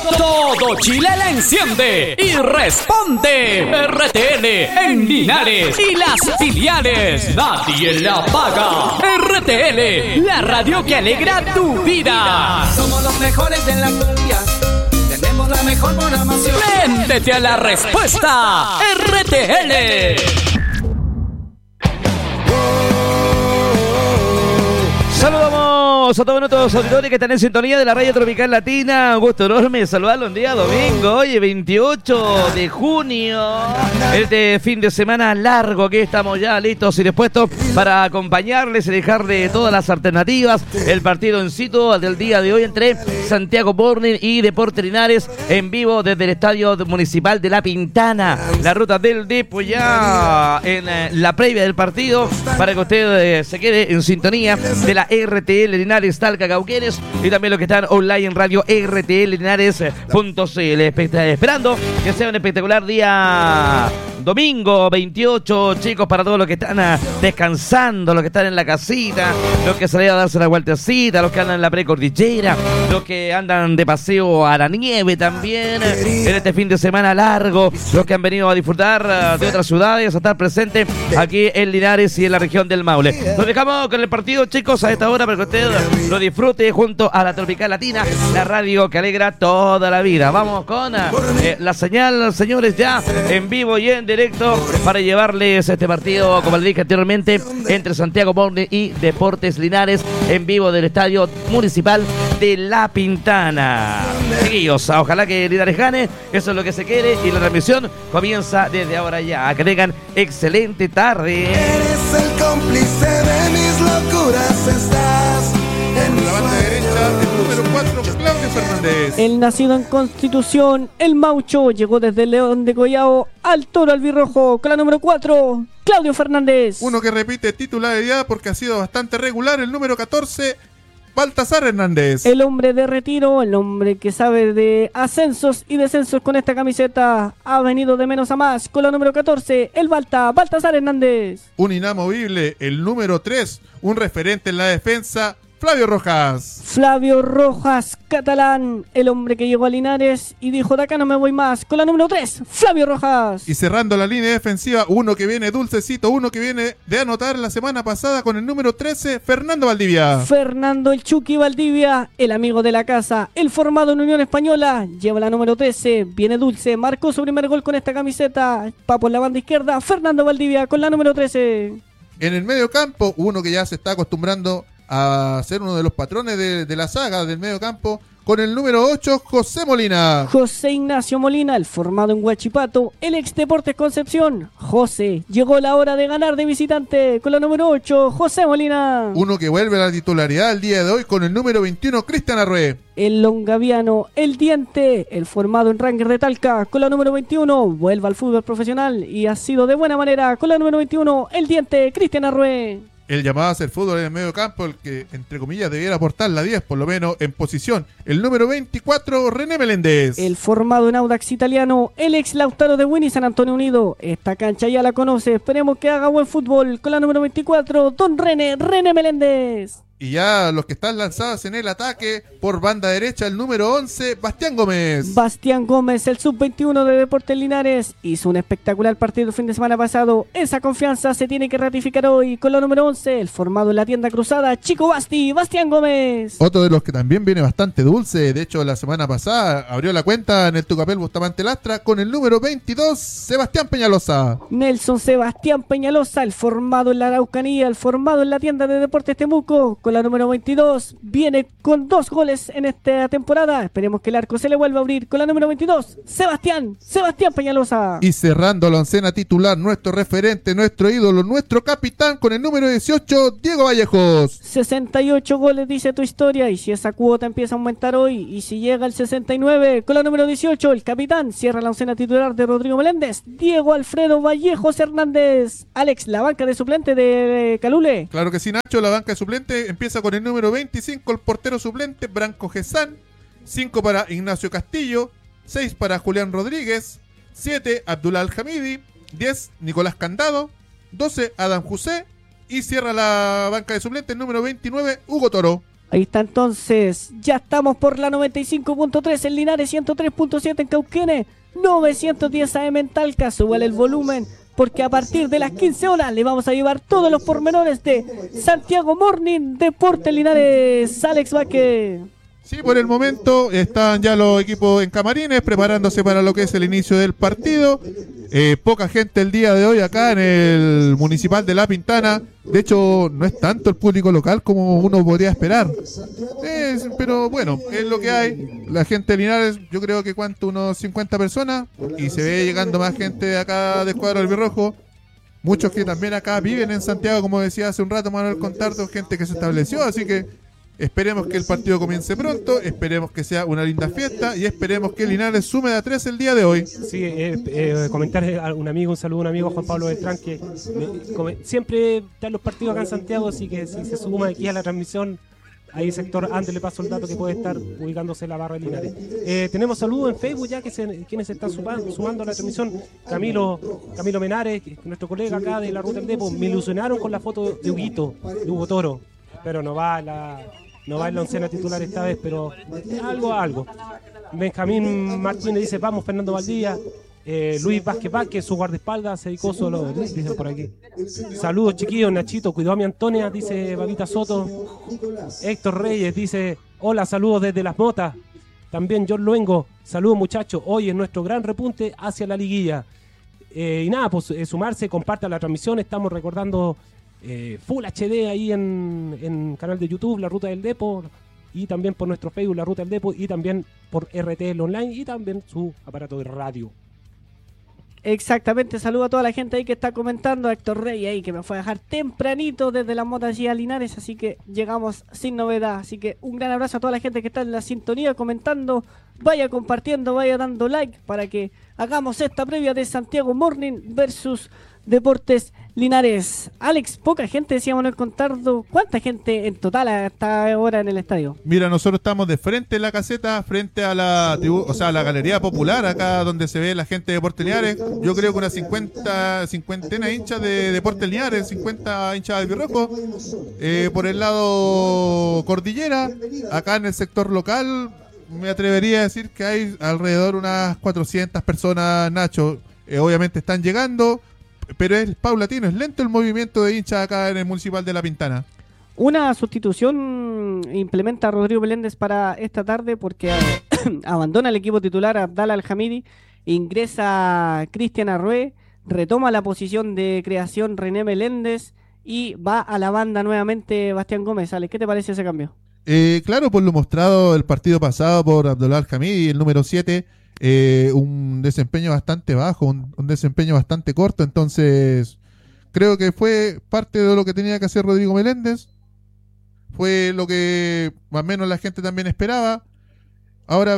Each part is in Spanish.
Todo Chile la enciende y responde. RTL en Linares y las filiales. Nadie la apaga. RTL, la radio que alegra tu vida. Somos los mejores de la cumbia. Tenemos la mejor programación. Préndete a la respuesta. RTL. Saludamos a todos nuestros auditores que están en sintonía de la Radio Tropical Latina. Un gusto enorme saludarlo un día domingo, hoy 28 de junio. Este fin de semana largo que estamos ya listos y dispuestos para acompañarles y dejarle todas las alternativas. El partido en situ del día de hoy entre Santiago Morning y Deportes Linares en vivo desde el Estadio Municipal de La Pintana. La ruta del Depo ya en la previa del partido para que usted se quede en sintonía de la RTL Linares Talca Cauquenes y también los que están online en radio rtlinares.cl. Esperando que sea un espectacular día domingo 28, chicos, para todos los que están descansando, los que están en la casita, los que salieron a darse la vueltecita, los que andan en la precordillera, los que andan de paseo a la nieve también en este fin de semana largo, los que han venido a disfrutar de otras ciudades, a estar presentes aquí en Linares y en la región del Maule. Nos dejamos con el partido, chicos, a esta hora para que usted lo disfrute junto a la Tropical Latina, la radio que alegra toda la vida. Vamos con la señal, señores, ya en vivo y en directo para llevarles este partido, como les dije anteriormente, entre Santiago Morning y Deportes Linares en vivo del Estadio Municipal de La Pintana. Chiquillos, ojalá que Linares gane, eso es lo que se quiere y la transmisión comienza desde ahora ya. Que tengan excelente tarde. Eres el cómplice de mis locuras, estás en la banda derecha, el número 4, Claudio Fernández. El nacido en Constitución, el Maucho, llegó desde León de Collao al Toro Albirrojo con la número 4, Claudio Fernández. Uno que repite titularidad porque ha sido bastante regular, el número 14, Baltasar Hernández. El hombre de retiro, el hombre que sabe de ascensos y descensos con esta camiseta, ha venido de menos a más con la número 14, el Baltasar Hernández. Un inamovible, el número 3, un referente en la defensa, Flavio Rojas. Flavio Rojas, catalán, el hombre que llegó a Linares y dijo: de acá no me voy más, con la número 3, Flavio Rojas. Y cerrando la línea defensiva, uno que viene dulcecito, uno que viene de anotar la semana pasada con el número 13, Fernando Valdivia. Fernando el Chucky Valdivia, el amigo de la casa, el formado en Unión Española, lleva la número 13, viene dulce, marcó su primer gol con esta camiseta, va por la banda izquierda, Fernando Valdivia con la número 13. En el medio campo, uno que ya se está acostumbrando a ser uno de los patrones de la saga del medio campo, con el número 8, José Molina. José Ignacio Molina, el formado en Huachipato, el ex Deportes Concepción. José, llegó la hora de ganar de visitante con la número 8, José Molina. Uno que vuelve a la titularidad el día de hoy con el número 21, Cristian Arrué. El longaviano, el diente, el formado en Ranger de Talca con la número 21, vuelve al fútbol profesional y ha sido de buena manera con la número 21, el diente, Cristian Arrué. El llamado a hacer fútbol en el medio campo, el que, entre comillas, debiera aportar la 10, por lo menos en posición. El número 24, René Meléndez. El formado en Audax Italiano, el ex Lautaro de Winnie San Antonio Unido. Esta cancha ya la conoce, esperemos que haga buen fútbol. Con la número 24, don René Meléndez. Y ya los que están lanzados en el ataque, por banda derecha, el número 11, Bastián Gómez. Bastián Gómez, el sub-21 de Deportes Linares, hizo un espectacular partido el fin de semana pasado. Esa confianza se tiene que ratificar hoy con la número 11, el formado en la tienda cruzada, Chico Basti, Bastián Gómez. Otro de los que también viene bastante dulce, de hecho la semana pasada abrió la cuenta en el Tucapel Bustamante Lastra con el número 22, Sebastián Peñalosa. Nelson Sebastián Peñalosa, el formado en la Araucanía, el formado en la tienda de Deportes Temuco, con la número 22, viene con 2 goles en esta temporada. Esperemos que el arco se le vuelva a abrir con la número 22, Sebastián Peñalosa. Y cerrando la oncena titular, nuestro referente, nuestro ídolo, nuestro capitán con el número 18, Diego Vallejos. 68 goles dice tu historia, y si esa cuota empieza a aumentar hoy, y si llega al 69, con la número 18, el capitán cierra la oncena titular de Rodrigo Meléndez, Diego Alfredo Vallejos Hernández. Alex, la banca de suplente de Calule. Claro que sí, Nacho, la banca de suplente empieza con el número 25, el portero suplente, Branco Gesán. 5 para Ignacio Castillo, 6 para Julián Rodríguez, 7 Abdullah Al-Hamidi, 10 Nicolás Candado, 12 Adam José, y cierra la banca de suplente el número 29, Hugo Toro. Ahí está entonces, ya estamos por la 95.3 en Linares, 103.7 en Cauquenes, 910 AM en Talca. Súbale el volumen porque a partir de las 15 horas le vamos a llevar todos los pormenores de Santiago Morning, Deportes Linares. Alex Vázquez. Sí, por el momento están ya los equipos en camarines preparándose para lo que es el inicio del partido. Poca gente el día de hoy acá en el Municipal de La Pintana. De hecho, no es tanto el público local como uno podría esperar. Pero bueno, es lo que hay. La gente de Linares, yo creo que unos 50 personas. Y se ve llegando más gente de acá del cuadro albirrojo. Muchos que también acá viven en Santiago, como decía hace un rato Manuel Contardo, gente que se estableció. Así que esperemos que el partido comience pronto, esperemos que sea una linda fiesta y esperemos que Linares sume de a 3 el día de hoy. Sí, comentar a un saludo a un amigo, Juan Pablo Beltrán, que siempre están los partidos acá en Santiago, así que si se suma aquí a la transmisión, ahí sector antes le paso el dato que puede estar ubicándose en la barra de Linares. Tenemos saludos en Facebook ya, quienes se están sumando a la transmisión. Camilo Menares, nuestro colega acá de la Ruta del Depo, me ilusionaron con la foto de Hugo Toro, pero no va en la oncena titular esta vez, pero algo. Benjamín Martínez dice, vamos Fernando Valdivia. Luis Vázquez, su guardaespaldas se dedicó solo, dicen por aquí. Saludos chiquillos, Nachito, cuidó a mi Antonia, dice Babita Soto. Héctor Reyes dice, hola, saludos desde Las Motas. También John Luengo, saludos muchachos, hoy es nuestro gran repunte hacia la liguilla. Y nada, pues sumarse, compartan la transmisión, estamos recordando Full HD ahí en canal de YouTube, La Ruta del Depo, y también por nuestro Facebook, La Ruta del Depo, y también por RTL Online y también su aparato de radio. Exactamente, saludo a toda la gente ahí que está comentando, a Héctor Rey ahí que me fue a dejar tempranito desde Las Motas allí a Linares, así que llegamos sin novedad, así que un gran abrazo a toda la gente que está en la sintonía comentando, vaya compartiendo, vaya dando like para que hagamos esta previa de Santiago Morning versus Deportes Linares. Alex, poca gente, decía Manuel Contardo. ¿Cuánta gente en total hasta ahora en el estadio? Mira, nosotros estamos de frente en la caseta, frente a la Galería Popular, acá donde se ve la gente de Deportes Linares. Yo creo que unas cincuentena hinchas de Deportes Linares, 50 hinchas de albirrojo. Por el lado cordillera, acá en el sector local, me atrevería a decir que hay alrededor unas 400 personas, Nacho. Obviamente están llegando, pero es paulatino, es lento el movimiento de hinchas acá en el Municipal de La Pintana. Una sustitución implementa Rodrigo Meléndez para esta tarde porque abandona el equipo titular Abdallah Al-Hamidi, ingresa Cristian Arrué, retoma la posición de creación René Meléndez y va a la banda nuevamente Bastián Gómez. Ale, ¿qué te parece ese cambio? Claro, por lo mostrado el partido pasado por Abdullah Al-Hamidi, el número 7, un desempeño bastante bajo, un desempeño bastante corto, entonces creo que fue parte de lo que tenía que hacer Rodrigo Meléndez, fue lo que más o menos la gente también esperaba. Ahora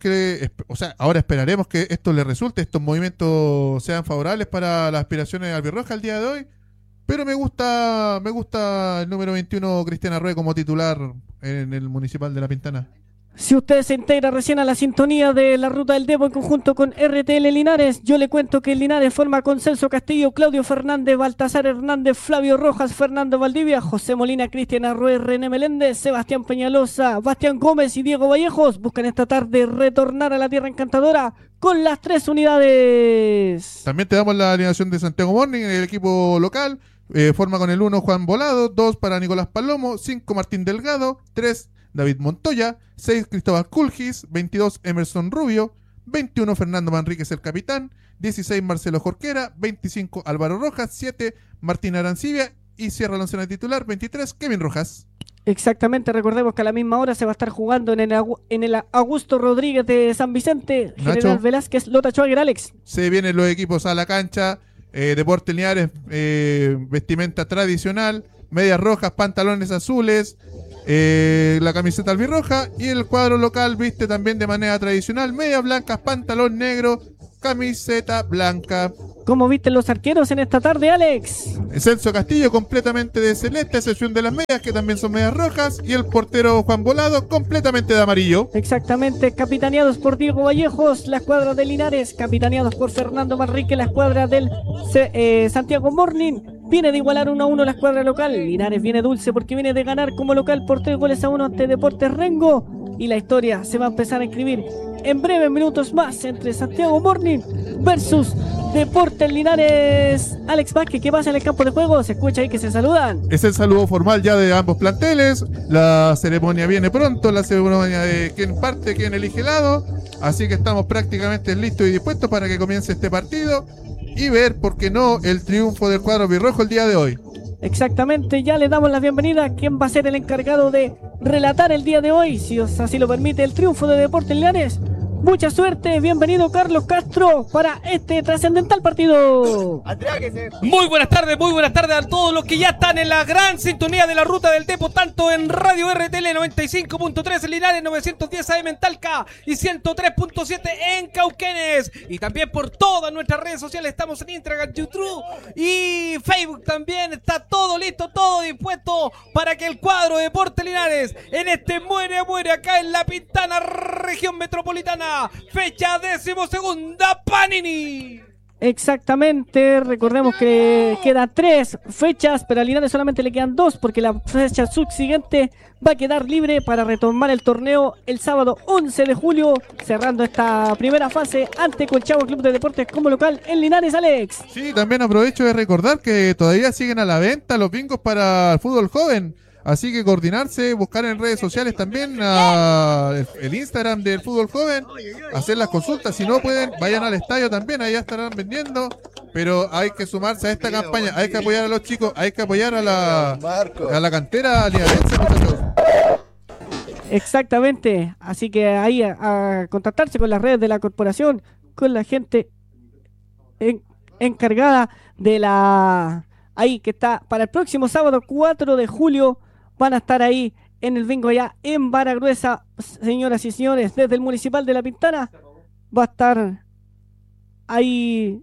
ahora esperaremos que esto le resulte, estos movimientos sean favorables para las aspiraciones albirrojas el día de hoy, pero me gusta el número 21 Cristian Arrué como titular en el Municipal de La Pintana. Si usted se integra recién a la sintonía de La Ruta del Depo en conjunto con RTL Linares, yo le cuento que en Linares forma con Celso Castillo, Claudio Fernández, Baltasar Hernández, Flavio Rojas, Fernando Valdivia, José Molina, Cristian Arrué, René Meléndez, Sebastián Peñalosa, Bastián Gómez y Diego Vallejos buscan esta tarde retornar a la tierra encantadora con las 3 unidades. También te damos la alineación de Santiago Morning, el equipo local. Forma con el 1 Juan Volado, 2 para Nicolás Palomo, 5 Martín Delgado, 3 David Montoya, 6 Cristóbal Culgis, 22 Emerson Rubio, 21 Fernando Manríquez el capitán, 16 Marcelo Jorquera, 25 Álvaro Rojas, 7 Martín Arancibia y cierra la oncena titular 23 Kevin Rojas. Exactamente, recordemos que a la misma hora se va a estar jugando en el Augusto Rodríguez de San Vicente, Nacho, General Velázquez, Lota Schwager, Alex. Se vienen los equipos a la cancha, Deportes Linares, vestimenta tradicional, medias rojas, pantalones azules, la camiseta albirroja, y el cuadro local viste también de manera tradicional, medias blancas, pantalón negro, camiseta blanca. ¿Cómo viste los arqueros en esta tarde, Alex? Celso Castillo completamente de celeste, a excepción de las medias que también son medias rojas, y el portero Juan Volado completamente de amarillo. Exactamente, capitaneados por Diego Vallejos, la escuadra de Linares, capitaneados por Fernando Manrique, la escuadra del Santiago Morning. Viene de igualar 1-1 la escuadra local. Linares viene dulce porque viene de ganar como local por 3-1 ante Deportes Rengo. Y la historia se va a empezar a escribir en breves minutos más entre Santiago Morning versus Deportes Linares. Alex Vázquez, ¿qué pasa en el campo de juego? Se escucha ahí que se saludan. Es el saludo formal ya de ambos planteles. La ceremonia viene pronto, la ceremonia de quién parte, quién elige lado. Así que estamos prácticamente listos y dispuestos para que comience este partido y ver, por qué no, el triunfo del cuadro birrojo el día de hoy. Exactamente, ya le damos la bienvenida a quien va a ser el encargado de relatar el día de hoy, si así lo permite, el triunfo de Deportes Linares. Mucha suerte, bienvenido Carlos Castro para este trascendental partido. Muy buenas tardes a todos los que ya están en la gran sintonía de la Ruta del Depo, tanto en Radio RTL 95.3 en Linares, 910 AM en Talca y 103.7 en Cauquenes. Y también por todas nuestras redes sociales, estamos en Instagram, YouTube y Facebook también. Está todo listo, todo dispuesto para que el cuadro de Deportes Linares en este muere acá en La Pintana, región metropolitana. Fecha 12ª Panini. Exactamente, recordemos que quedan 3 fechas, pero a Linares solamente le quedan 2 porque la fecha subsiguiente va a quedar libre para retomar el torneo el sábado 11 de julio, cerrando esta primera fase ante Colchagua Club de Deportes como local en Linares, Alex. Sí, también aprovecho de recordar que todavía siguen a la venta los bingos para el fútbol joven. Así que coordinarse, buscar en redes sociales también el Instagram del fútbol joven, hacer las consultas. Si no pueden, vayan al estadio también, allá estarán vendiendo. Pero hay que sumarse a esta campaña, hay que apoyar a los chicos, hay que apoyar a la cantera linarense, muchachos. Exactamente, así que ahí a contactarse con las redes de la corporación, con la gente encargada de ahí que está para el próximo sábado 4 de julio. Van a estar ahí en el bingo allá en Vara Gruesa, señoras y señores, desde el Municipal de La Pintana. Va a estar ahí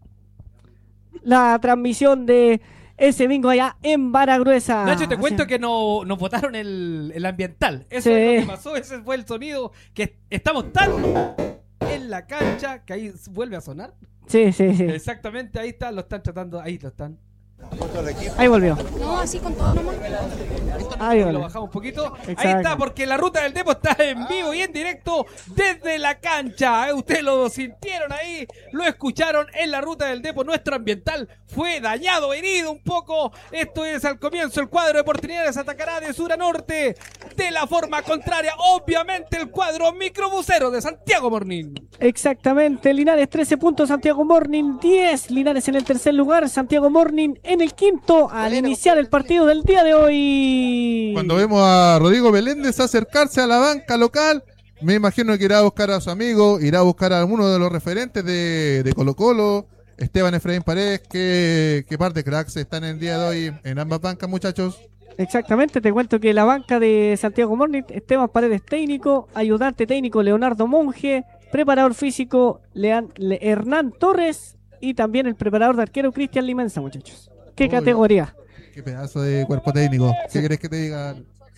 la transmisión de ese bingo allá en Vara Gruesa. Nacho, te cuento que nos botaron el ambiental. Eso Sí. es lo que pasó, ese fue el sonido, que estamos tan en la cancha que ahí vuelve a sonar. Sí. Exactamente, ahí está, lo están tratando, ahí lo están. Ahí volvió. No, así con todo nomás. Ahí Lo volvió. bajamos un poquito. Exacto. Ahí está, porque la Ruta del Depo está en vivo y en directo desde la cancha. Ustedes lo sintieron ahí, lo escucharon en la Ruta del Depo. Nuestro ambiental fue dañado, herido un poco. Esto es al comienzo. El cuadro de Deportes Linares atacará de sur a norte de la forma contraria. Obviamente el cuadro microbusero de Santiago Morning. Exactamente, Linares 13 puntos, Santiago Morning 10. Linares en el tercer lugar, Santiago Morning en el quinto al iniciar el partido del día de hoy. Cuando vemos a Rodrigo Meléndez acercarse a la banca local, me imagino que irá a buscar a su amigo, irá a buscar a alguno de los referentes de Colo Colo, Esteban Efraín Paredes, que par de cracks están el día de hoy en ambas bancas, muchachos. Exactamente, te cuento que la banca de Santiago Morning, Esteban Paredes técnico, ayudante técnico Leonardo Monge, preparador físico Hernán Torres y también el preparador de arquero Cristian Limensa, muchachos. ¿Qué categoría? Qué pedazo de cuerpo técnico. ¿Qué querés que te diga?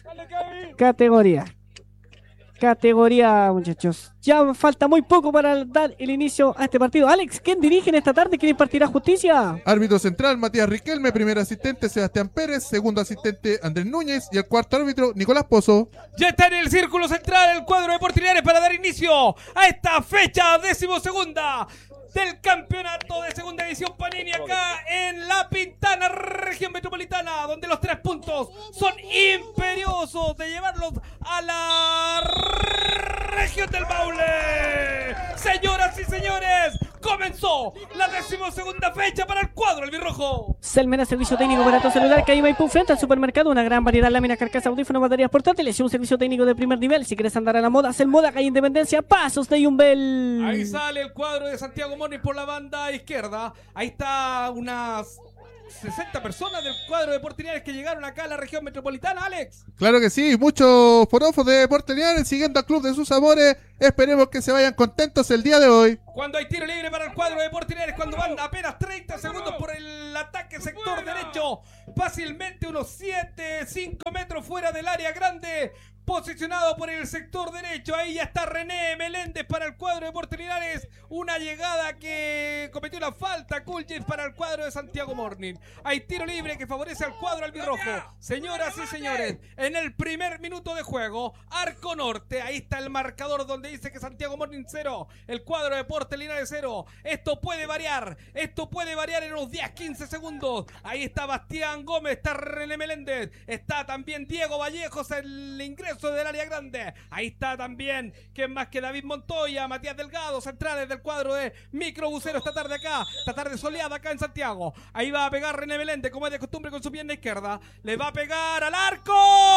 Categoría, muchachos. Ya falta muy poco para dar el inicio a este partido. Alex, ¿quién dirige en esta tarde? ¿Quién impartirá justicia? Árbitro central, Matías Riquelme. Primer asistente, Sebastián Pérez. Segundo asistente, Andrés Núñez. Y el cuarto árbitro, Nicolás Pozo. Ya está en el círculo central el cuadro de Deportes Linares para dar inicio a esta fecha 12ª del campeonato de segunda división Panini acá en La Pintana, región metropolitana, donde los 3 puntos son imperiosos de llevarlos a la región del Maule. Señoras y señores, comenzó la 12ª fecha para el cuadro albirrojo. Selmera, servicio técnico para tu celular, calle Maipú, frente al supermercado, una gran variedad de láminas, carcasas, audífonos, baterías portátiles y un servicio técnico de primer nivel. Si quieres andar a la moda, Selmoda, calle Independencia, Pasos de Yumbel. Ahí sale el cuadro de Santiago Morning por la banda izquierda. Ahí está unas 60 personas del cuadro de Deportes Linares que llegaron acá a la región metropolitana, Alex. Claro que sí, muchos forofos de Deportes Linares siguiendo al club de sus amores. Esperemos que se vayan contentos el día de hoy. Cuando hay tiro libre para el cuadro de Deportes Linares, cuando van apenas 30 segundos por el ataque sector derecho, fácilmente unos 5 metros fuera del área grande, posicionado por el sector derecho. Ahí ya está René Meléndez para el cuadro de Deportes Linares. Una llegada que cometió una falta Kuljic para el cuadro de Santiago Morning. Hay tiro libre que favorece al cuadro albirrojo. Señoras y señores, en el primer minuto de juego, Arco Norte, ahí está el marcador donde dice que Santiago Morning 0, el cuadro de Deportes Linares 0. Esto puede variar en unos 10-15 segundos. Ahí está Bastián Gómez, está René Meléndez, está también Diego Vallejos, el ingreso del área grande. Ahí está también, ¿quién más que David Montoya, Matías Delgado, centrales del cuadro de Microbusero esta tarde soleada acá en Santiago. Ahí va a pegar René Meléndez, como es de costumbre, con su pierna izquierda. Le va a pegar al arco,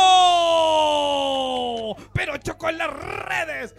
pero chocó en las redes,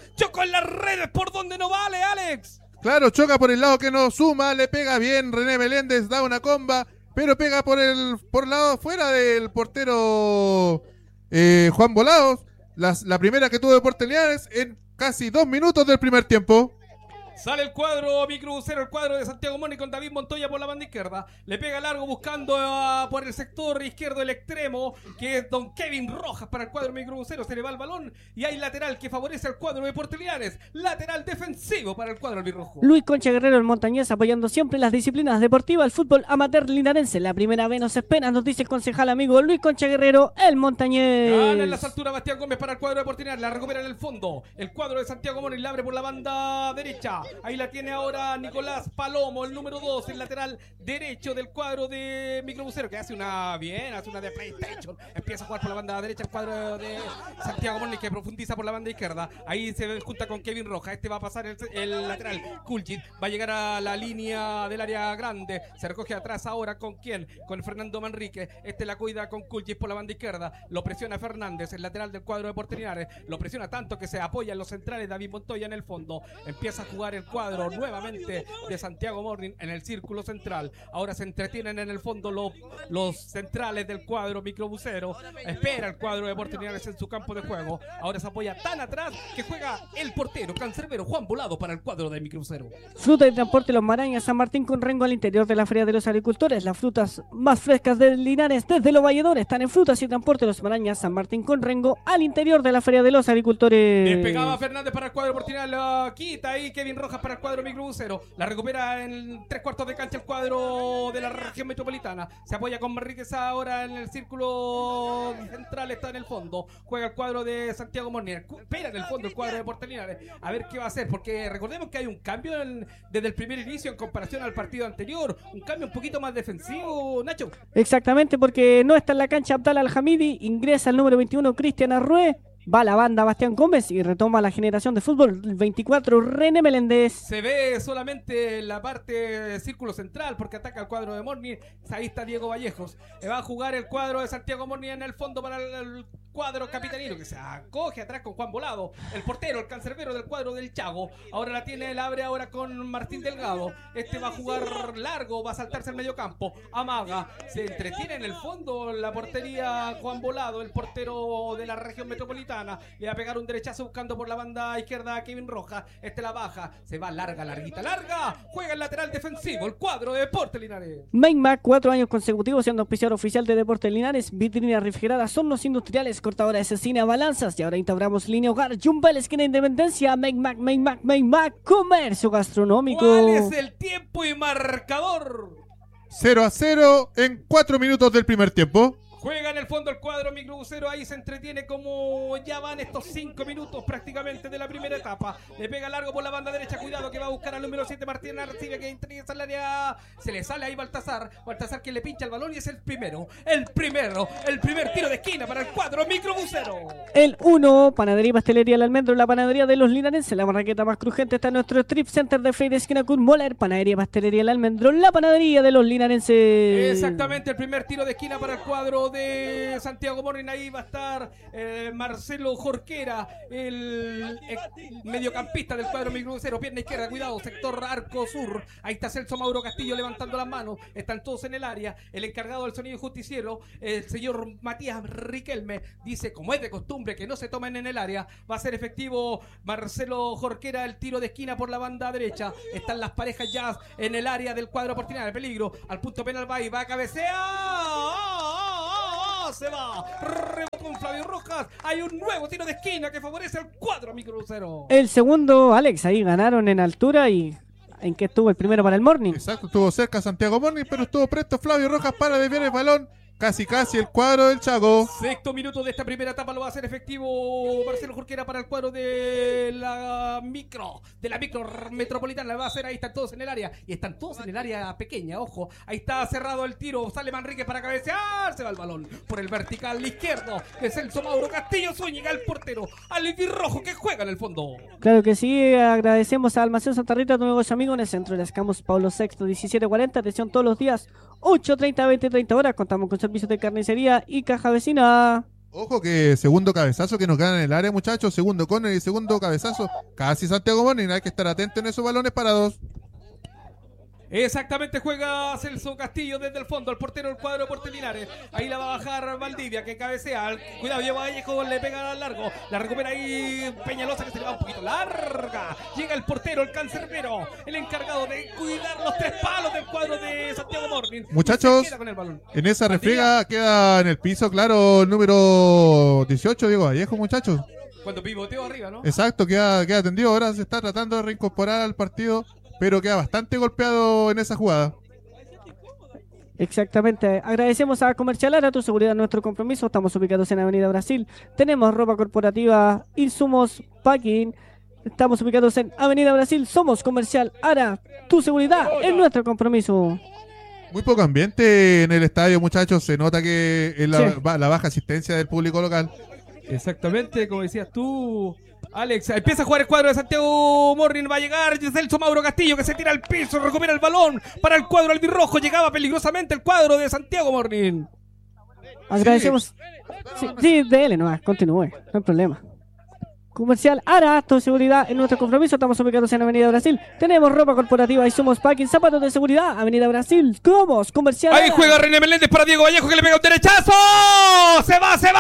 por donde no vale, Alex. Claro, choca por el lado que no suma, le pega bien René Meléndez, da una comba, pero pega por el lado fuera del portero Juan Volados. La primera que tuvo Deportes Linares en casi 2 minutos del primer tiempo. Sale el cuadro Microbusero, el cuadro de Santiago Morning con David Montoya por la banda izquierda. Le pega largo buscando por el sector izquierdo el extremo, que es don Kevin Rojas para el cuadro Microbusero. Se le va el balón y hay lateral que favorece al cuadro de Deportes Linares. Lateral defensivo para el cuadro albirrojo. Luis Concha Guerrero, el montañés, apoyando siempre las disciplinas deportivas, el fútbol amateur linarense. La primera vez nos espera, nos dice el concejal amigo Luis Concha Guerrero, el montañés. Gana en las alturas Bastián Gómez para el cuadro de Deportes Linares. La recupera en el fondo. El cuadro de Santiago Morning la abre por la banda derecha. Ahí la tiene ahora Nicolás Palomo, el número 2, el lateral derecho del cuadro de Microbusero, que hace una de PlayStation. Empieza a jugar por la banda derecha el cuadro de Santiago Morning, que profundiza por la banda izquierda. Ahí se junta con Kevin Rojas. Este va a pasar el lateral Kuljic. Va a llegar a la línea del área grande. Se recoge atrás ahora con quién, con Fernando Manrique. Este la cuida con Kuljic por la banda izquierda. Lo presiona Fernández, el lateral del cuadro de Deportes Linares. Lo presiona tanto que se apoya en los centrales David Montoya en el fondo. Empieza a jugar el cuadro nuevamente de Santiago Morning en el círculo central. Ahora se entretienen en el fondo los centrales del cuadro Microbusero. Espera el cuadro de Deportes Linares en su campo de juego. Ahora se apoya tan atrás que juega el portero cancerbero Juan Volado para el cuadro de Microbusero. Fruta y transporte Los Marañas, San Martín con Rengo al interior de la Feria de los Agricultores. Las frutas más frescas de Linares desde Los Valledores están en Frutas y Transporte Los Marañas, San Martín con Rengo al interior de la Feria de los Agricultores. Despegaba Fernández para el cuadro Deportes Linares, la quita ahí Kevin Rojas para el cuadro Microbusero. La recupera en 3/4 de cancha el cuadro de la región metropolitana. Se apoya con Manríquez ahora en el círculo central, está en el fondo. Juega el cuadro de Santiago Morning. Espera en el fondo el cuadro de Deportes Linares. A ver qué va a hacer, porque recordemos que hay un cambio desde el primer inicio en comparación al partido anterior. Un cambio un poquito más defensivo, Nacho. Exactamente, porque no está en la cancha Abdal Al-Hamidi. Ingresa el número 21 Cristian Arrué. Va la banda Bastián Gómez y retoma la generación de fútbol. 24 René Meléndez. Se ve solamente la parte círculo central porque ataca el cuadro de Morning. Ahí está Diego Vallejos. Va a jugar el cuadro de Santiago Morning en el fondo para el cuadro capitanino, que se acoge atrás con Juan Volado. El portero, el cancerbero del cuadro del Chago. Ahora la tiene, la abre ahora con Martín Delgado. Este va a jugar largo, va a saltarse al medio campo. Amaga, se entretiene en el fondo la portería Juan Volado, el portero de la región metropolitana. Le va a pegar un derechazo buscando por la banda izquierda a Kevin Rojas. Este la baja, se va larga. Juega el lateral defensivo, el cuadro de Deportes Linares. Mainmac, 4 años consecutivos siendo auspiciador oficial de Deportes Linares. Vitrinas refrigeradas, hornos industriales, cortadora de cecina, balanzas. Y ahora instauramos línea hogar, Jumbel, esquina Independencia. Mainmac, comercio gastronómico. ¿Cuál es el tiempo y marcador? 0-0 en 4 minutos del primer tiempo. Juega en el fondo el cuadro Microbusero, ahí se entretiene como ya van estos 5 minutos prácticamente de la primera etapa. Le pega largo por la banda derecha, cuidado que va a buscar al número 7 Martín Arcibia, que ingresa al área, se le sale ahí Baltasar que le pincha el balón y es el primer tiro de esquina para el cuadro Microbusero. El 1, Panadería y Pastelería El Almendro, la panadería de los linarenses, la marraqueta más crujente está en nuestro strip center de Freire esquina con Moller. Panadería y Pastelería El Almendro, la panadería de los linarenses. Exactamente, el primer tiro de esquina para el cuadro de Santiago Morning. Ahí va a estar Marcelo Jorquera, el mediocampista del cuadro Microbusero, pierna izquierda, cuidado, sector arco sur. Ahí está Celso Mauro Castillo levantando las manos, están todos en el área. El encargado del sonido justiciero, el señor Matías Riquelme, dice, como es de costumbre, que no se tomen en el área. Va a ser efectivo Marcelo Jorquera, el tiro de esquina por la banda derecha. Están las parejas ya en el área del cuadro portinal, peligro, al punto penal va y va a cabecear. se va. Rebotó con Flavio Rojas. Hay un nuevo tiro de esquina que favorece al cuadro microcrucero. El segundo, Alex, ahí ganaron en altura y ¿en qué estuvo el primero para el Morning? Exacto, estuvo cerca Santiago Morning, pero estuvo presto Flavio Rojas para desviar el balón. Casi el cuadro del Chaco. Sexto minuto de esta primera etapa lo va a hacer efectivo Marcelo Jorquera para el cuadro de la micro metropolitana. La va a hacer, ahí están todos en el área. Y están todos en el área pequeña, ojo. Ahí está cerrado el tiro. Sale Manríquez para cabecear. Se va el balón por el vertical izquierdo de Celso Mauro Castillo Zúñiga, el portero albirrojo que juega en el fondo. Claro que sí, agradecemos a Almacén Santa Rita, tu negocio amigo en el centro de las Campos Pablo VI, 1740. Atención todos los días, 8:30, 20:30 horas. Contamos con servicios de carnicería y caja vecina. Ojo que segundo cabezazo que nos gana en el área, muchachos. Segundo córner y segundo cabezazo. Casi Santiago Morning. Hay que estar atento en esos balones parados. Exactamente, juega Celso Castillo desde el fondo, el portero del cuadro de Deportes Linares. Ahí la va a bajar Valdivia, que cabecea. Cuidado, lleva Vallejo, le pega al largo. La recupera ahí Peñalosa, que se le va un poquito larga. Llega el portero, el cancerbero, el encargado de cuidar los tres palos del cuadro de Santiago Morning. Muchachos, en esa refriega queda en el piso, claro, el número 18, Diego Vallejo, muchachos. Cuando pivoteó arriba, ¿no? Exacto, queda atendido. Ahora se está tratando de reincorporar al partido, pero queda bastante golpeado en esa jugada. Exactamente. Agradecemos a Comercial Ara, tu seguridad, nuestro compromiso. Estamos ubicados en Avenida Brasil. Tenemos ropa corporativa, insumos, packing. Estamos ubicados en Avenida Brasil. Somos Comercial Ara, tu seguridad es nuestro compromiso. Muy poco ambiente en el estadio, muchachos. Se nota que es la baja asistencia del público local. Exactamente, como decías tú, Alex. Empieza a jugar el cuadro de Santiago Morning. Va a llegar Celso Mauro Castillo, que se tira al piso, recupera el balón para el cuadro albirrojo. Llegaba peligrosamente el cuadro de Santiago Morning. Agradecemos. Sí, dele nomás, continúe, no hay problema. Comercial Ara, tu seguridad en nuestro compromiso. Estamos ubicados en Avenida Brasil. Tenemos ropa corporativa y somos packing, zapatos de seguridad. Avenida Brasil, somos Comercial Ara. Ahí juega René Meléndez para Diego Vallejo, que le pega un derechazo. Se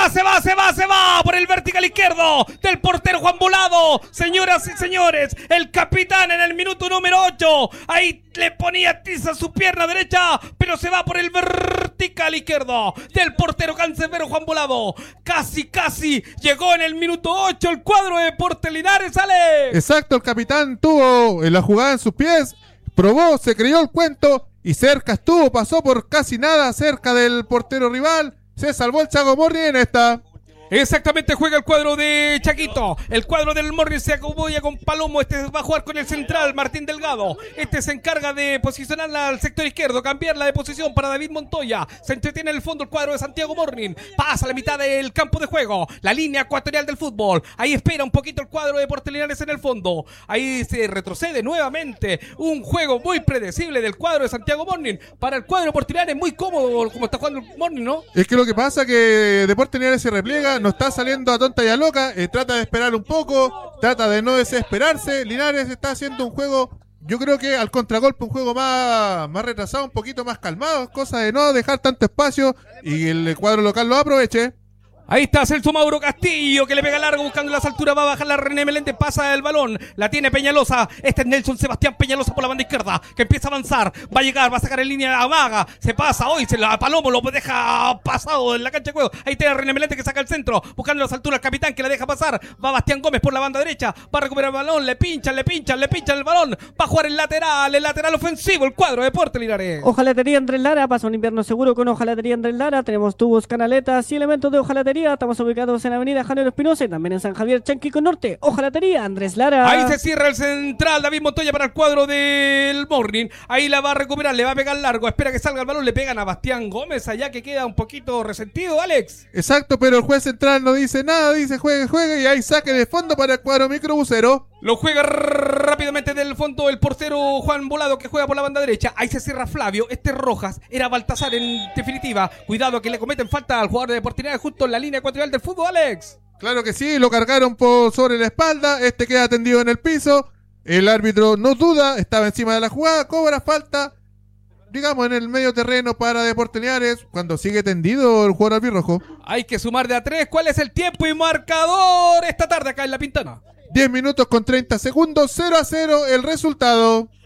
va por el vertical izquierdo del portero Juan Volado. Señoras y señores, el capitán en el minuto número 8. Ahí le ponía tiza a su pierna derecha, pero se va por el vertical izquierdo del portero cancerbero Juan Volado. Casi llegó en el minuto 8 el cuadro de Deportes Linares, Alex. Exacto, el capitán tuvo la jugada en sus pies, probó, se creyó el cuento y cerca estuvo, pasó por casi nada cerca del portero rival. Se salvó el Chaco Morning en esta. Exactamente, juega el cuadro de Chaquito. El cuadro del Morning se acomoda con Palomo. Este va a jugar con el central, Martín Delgado. Este se encarga de posicionarla al sector izquierdo, cambiarla de posición para David Montoya. Se entretiene en el fondo el cuadro de Santiago Morning. Pasa a la mitad del campo de juego, la línea ecuatorial del fútbol. Ahí espera un poquito el cuadro de Deportes Linares en el fondo. Ahí se retrocede nuevamente. Un juego muy predecible del cuadro de Santiago Morning. Para el cuadro de Deportes Linares muy cómodo como está jugando el Morning, ¿no? Es que lo que pasa es que Deportes Linares se repliega, no está saliendo a tonta y a loca, trata de esperar un poco, trata de no desesperarse. Linares está haciendo un juego, yo creo que al contragolpe, un juego más retrasado, un poquito más calmado, cosa de no dejar tanto espacio y el cuadro local lo aproveche. Ahí está Celso Mauro Castillo, que le pega largo buscando las alturas. Va a bajar la René Meléndez, pasa el balón. La tiene Peñalosa. Este es Nelson Sebastián Peñalosa por la banda izquierda, que empieza a avanzar. Va a llegar, va a sacar en línea a Maga. Se pasa hoy, Palomo lo deja pasado en la cancha de juego. Ahí tiene a René Meléndez, que saca el centro, buscando las alturas al capitán, que la deja pasar. Va Bastián Gómez por la banda derecha. Va a recuperar el balón. Le pinchan el balón. Va a jugar el lateral ofensivo, el cuadro de Deportes Linares. Hojalatería Andrés Lara, pasa un invierno seguro con Hojalatería Andrés Lara. Tenemos tubos, canaletas y elementos de hojalatería. Estamos ubicados en Avenida Janeiro Espinosa y también en San Javier Chanquico Norte. Hojalatería Andrés Lara. Ahí se cierra el central, David Montoya para el cuadro del Morning. Ahí la va a recuperar, le va a pegar largo. Espera que salga el balón, le pegan a Bastián Gómez allá, que queda un poquito resentido, Alex. Exacto, pero el juez central no dice nada, dice juegue y ahí saque de fondo para el cuadro microbusero. Lo juega rápidamente del fondo el portero Juan Volado, que juega por la banda derecha. Ahí se cierra Flavio. Este Rojas era Baltasar en definitiva. Cuidado que le cometen falta al jugador de Deportes Linares justo en la línea ecuatorial del fútbol, Alex. Claro que sí, lo cargaron sobre la espalda. Este queda tendido en el piso. El árbitro no duda, estaba encima de la jugada, cobra falta, digamos, en el medio terreno para Deportes Linares, cuando sigue tendido el jugador albirrojo. Hay que sumar de a 3. ¿Cuál es el tiempo y marcador esta tarde acá en La Pintana? 10 minutos con 30 segundos, 0-0 el resultado.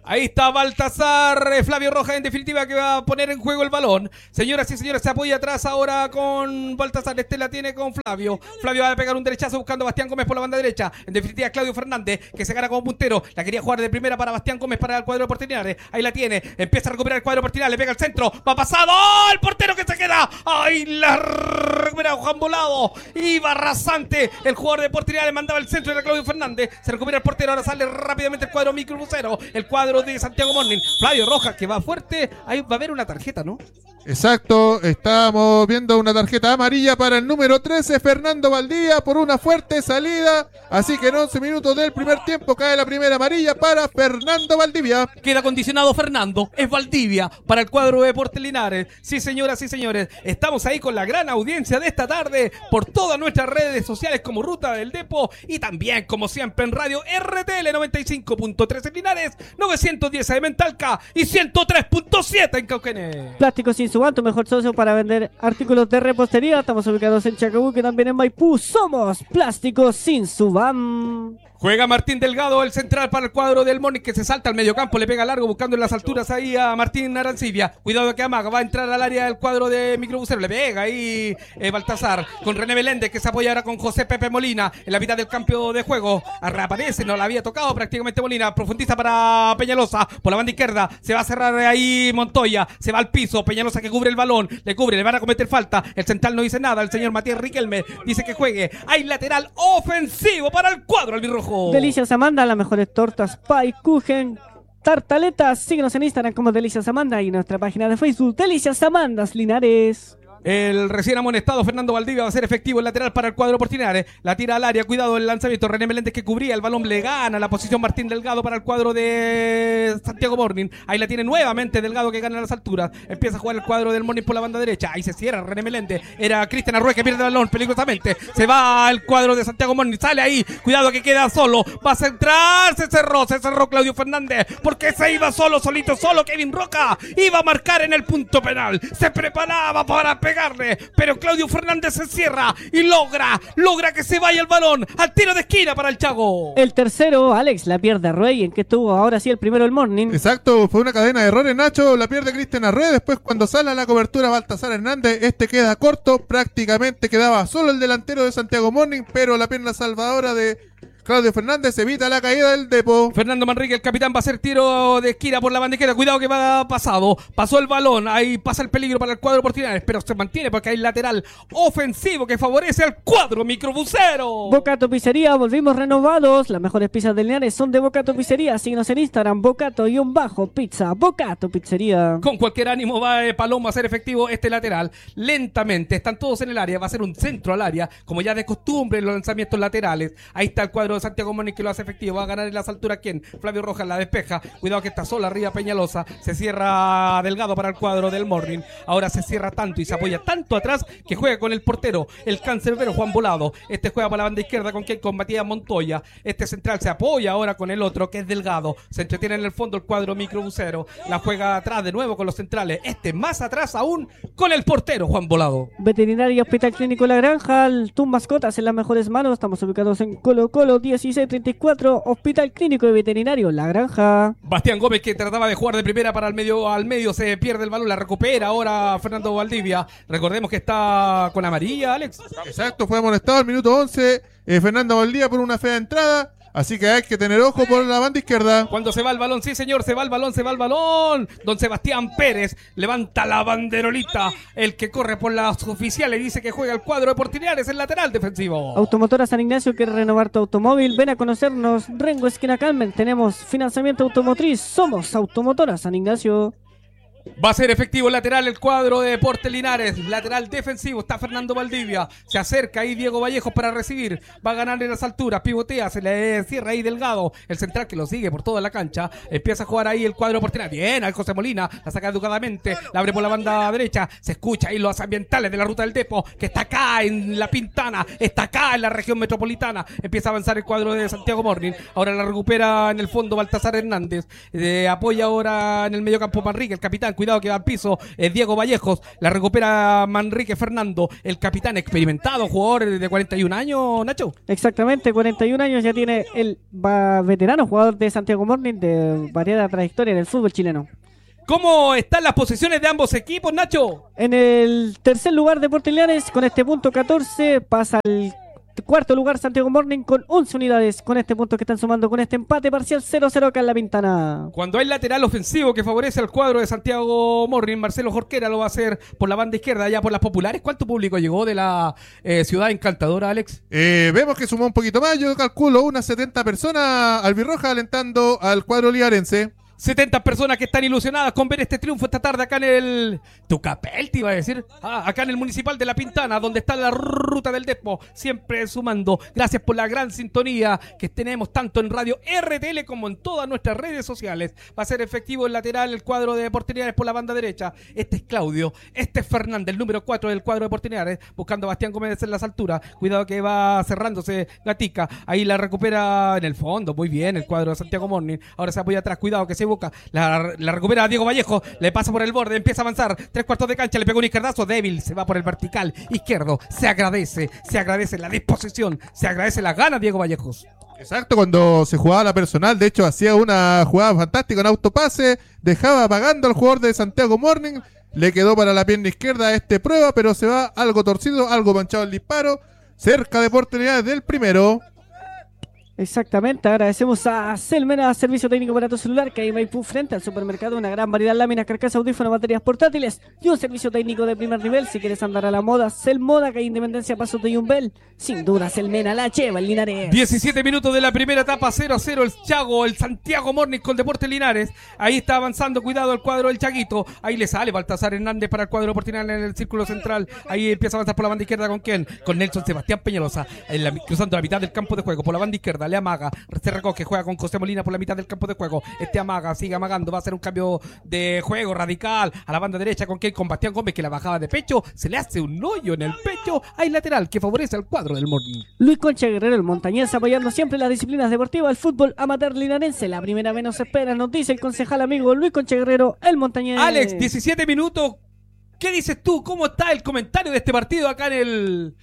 Ahí está Baltasar, Flavio Rojas en definitiva que va a poner en juego el balón. Señoras y señores, se apoya atrás ahora con Baltasar. La tiene con Flavio. Flavio va a pegar un derechazo buscando a Bastián Gómez por la banda derecha. En definitiva Claudio Fernández que se gana como puntero. La quería jugar de primera para Bastián Gómez para el cuadro de Portinares. Ahí la tiene. Empieza a recuperar el cuadro de Portinares. Le pega al centro. Va pasado. ¡Oh! El portero que se queda. ¡Ay! La recupera Juan Volado. Iba rasante. El jugador de Portinares mandaba el centro de Claudio Fernández. Se recupera el portero. Ahora sale rápidamente el cuadro microbusero. El cuadro de Santiago Morning. Flavio Rojas que va fuerte. Ahí va a haber una tarjeta, ¿no? Exacto, estamos viendo una tarjeta amarilla para el número 13, Fernando Valdivia, por una fuerte salida. Así que en 11 minutos del primer tiempo cae la primera amarilla para Fernando Valdivia. Queda condicionado Fernando, es Valdivia para el cuadro de Deportes Linares. Sí, señoras y señores, estamos ahí con la gran audiencia de esta tarde por todas nuestras redes sociales como Ruta del Depo y también, como siempre, en radio RTL 95.3 en Linares, 910 AM en Talca y 103.7 en Cauquenes. Plásticos Sin Subán, tu mejor socio para vender artículos de repostería. Estamos ubicados en Chacabuco y también en Maipú. Somos Plásticos Sin Subán. Juega Martín Delgado, el central para el cuadro del Morning, que se salta al mediocampo, le pega largo buscando en las alturas ahí a Martín Arancibia. Cuidado que amaga, va a entrar al área del cuadro de microbusero, le pega ahí Baltasar con René Meléndez que se apoya ahora con José Pepe Molina en la mitad del campo de juego. Reaparece, no la había tocado prácticamente Molina, profundiza para Peñalosa por la banda izquierda, se va a cerrar ahí Montoya, se va al piso, Peñalosa que cubre el balón, le cubre, le van a cometer falta, el central no dice nada, el señor Matías Riquelme dice que juegue, hay lateral ofensivo para el cuadro albirrojo. Delicias Amanda, las mejores tortas, pie, kuchen, tartaletas. Síguenos en Instagram como Delicias Amanda y en nuestra página de Facebook Delicias Amandas Linares. El recién amonestado Fernando Valdivia va a ser efectivo el lateral para el cuadro Portinares. La tira al área, cuidado el lanzamiento. René Meléndez que cubría el balón, le gana la posición Martín Delgado para el cuadro de Santiago Morning. Ahí la tiene nuevamente Delgado que gana las alturas. Empieza a jugar el cuadro del Morning por la banda derecha. Ahí se cierra René Meléndez. Era Cristian Arrué que pierde el balón peligrosamente. Se va al cuadro de Santiago Morning. Sale ahí. Cuidado que queda solo. Va a centrar. Se cerró Claudio Fernández. Porque se iba solito. Kevin Roca iba a marcar en el punto penal. Se preparaba para pegarle. Pero Claudio Fernández se cierra y logra que se vaya el balón al tiro de esquina para el Chago. El tercero, Alex, la pierde Arruey, en que estuvo ahora sí el primero el Morning. Exacto, fue una cadena de errores, Nacho, la pierde Cristian Arrué, después cuando sale a la cobertura Baltasar Hernández, queda corto, prácticamente quedaba solo el delantero de Santiago Morning, pero la pierna salvadora de Claudio Fernández evita la caída del Depo. Fernando Manrique, el capitán, va a hacer tiro de esquina por la banda izquierda. Cuidado que va pasado. Pasó el balón. Ahí pasa el peligro para el cuadro Portinares, pero se mantiene porque hay lateral ofensivo que favorece al cuadro microbusero. Bocato Pizzería, volvimos renovados. Las mejores pizzas de Linares son de Bocato Pizzería. Síguenos en Instagram, Bocato-pizza. Bocato Pizzería. Con cualquier ánimo va Palomo a hacer efectivo este lateral. Lentamente, están todos en el área. Va a ser un centro al área, como ya de costumbre en los lanzamientos laterales. Ahí está el cuadro de Santiago Morning que lo hace efectivo. Va a ganar en las alturas ¿quién? Flavio Rojas la despeja. Cuidado que está sola arriba Peñalosa. Se cierra Delgado para el cuadro del Morning. Ahora se cierra tanto y se apoya tanto atrás que juega con el portero, el cancerbero Juan Volado. Juega por la banda izquierda con quien combatía Montoya. Central se apoya ahora con el otro que es Delgado. Se entretiene en el fondo el cuadro microbusero. La juega atrás de nuevo con los centrales. Más atrás aún con el portero Juan Volado. Veterinaria Hospital Clínico La Granja. Tus mascotas en las mejores manos. Estamos ubicados en Colo Colo 1634, Hospital Clínico y Veterinario La Granja. Bastián Gómez que trataba de jugar de primera para al medio se pierde el balón, la recupera ahora Fernando Valdivia. Recordemos que está con amarilla, Alex. Exacto, fue amonestado al minuto 11 Fernando Valdivia por una fea entrada. Así que hay que tener ojo por la banda izquierda. Cuando se va el balón, sí señor, se va el balón. Don Sebastián Pérez levanta la banderolita. El que corre por las oficiales dice que juega el cuadro de Portinares, el lateral defensivo. Automotora San Ignacio quiere renovar tu automóvil. Ven a conocernos. Rengo esquina Carmen. Tenemos financiamiento automotriz. Somos Automotora San Ignacio. Va a ser efectivo el lateral, el cuadro de Deportes Linares. Lateral defensivo, está Fernando Valdivia. Se acerca ahí Diego Vallejos para recibir. Va a ganar en las alturas, pivotea, se le cierra ahí Delgado. El central que lo sigue por toda la cancha. Empieza a jugar ahí el cuadro de Portinares. Bien, al José Molina, la saca educadamente. La abre por la banda derecha. Se escucha ahí los ambientales de la ruta del Depo, que está acá en La Pintana, está acá en la región metropolitana. Empieza a avanzar el cuadro de Santiago Morning. Ahora la recupera en el fondo Baltasar Hernández. Apoya ahora en el mediocampo Manrique, el capitán, capitán, cuidado que va al piso, Diego Vallejos, la recupera Manrique Fernando, el capitán experimentado, jugador de 41 años, Nacho. Exactamente, 41 años ya tiene el veterano jugador de Santiago Morning de variada trayectoria en el fútbol chileno. ¿Cómo están las posiciones de ambos equipos, Nacho? En el tercer lugar Deportes Linares con este punto 14 pasa al cuarto lugar Santiago Morning con 11 unidades con este punto que están sumando con este empate parcial 0-0 acá en La Pintana. Cuando hay lateral ofensivo que favorece al cuadro de Santiago Morning, Marcelo Jorquera lo va a hacer por la banda izquierda, allá por las populares. ¿Cuánto público llegó de la ciudad encantadora, Alex? Vemos que sumó un poquito más, yo calculo unas 70 personas albirrojas alentando al cuadro liarense. 70 personas que están ilusionadas con ver este triunfo esta tarde acá en el Tucapel, te iba a decir. Acá en el Municipal de La Pintana, donde está la ruta del Despo, siempre sumando. Gracias por la gran sintonía que tenemos tanto en Radio RTL como en todas nuestras redes sociales. Va a ser efectivo el lateral, el cuadro de Deportes Linares por la banda derecha. Este es Claudio, este es Fernández, el número 4 del cuadro de Deportes Linares, buscando a Bastián Gómez en las alturas. Cuidado que va cerrándose Gatica. Ahí la recupera en el fondo, muy bien el cuadro de Santiago Morning. Ahora se apoya atrás, cuidado que se busca. La recupera Diego Vallejo, le pasa por el borde, empieza a avanzar, 3/4 de cancha, le pegó un izquierdazo débil, se va por el vertical izquierdo, se agradece la disposición, se agradece las ganas Diego Vallejos. Exacto, cuando se jugaba la personal, de hecho hacía una jugada fantástica, un autopase, dejaba apagando al jugador de Santiago Morning, le quedó para la pierna izquierda prueba, pero se va algo torcido, algo manchado el disparo, cerca de oportunidades del primero. Exactamente, agradecemos a Selmena, servicio técnico para tu celular, que hay en Maipú frente al supermercado, una gran variedad de láminas, carcasas, audífonos, baterías portátiles y un servicio técnico de primer nivel. Si quieres andar a la moda, Selmoda, que hay Independencia, Pasos de Yumbel, sin duda Selmena, la lleva el Linares. 17 minutos de la primera etapa, 0-0 el Chago, el Santiago Morning con Deportes Linares. Ahí está avanzando, cuidado el cuadro del Chaguito, ahí le sale Baltasar Hernández para el cuadro Deportes Linares en el círculo central. Ahí empieza a avanzar por la banda izquierda, ¿con quién? Con Nelson Sebastián Peñalosa, cruzando la mitad del campo de juego, por la banda izquierda, le amaga, se recoge, juega con José Molina por la mitad del campo de juego, amaga, sigue amagando, va a hacer un cambio de juego radical a la banda derecha, ¿con quién? Con Bastián Gómez, que la bajaba de pecho, se le hace un hoyo en el pecho, hay lateral que favorece al cuadro del Morning. Luis Concha Guerrero, el montañés, apoyando siempre las disciplinas deportivas, el fútbol amateur linarense, la primera vez nos espera, nos dice el concejal amigo Luis Concha Guerrero, el montañés. Alex, 17 minutos, ¿qué dices tú? ¿Cómo está el comentario de este partido acá en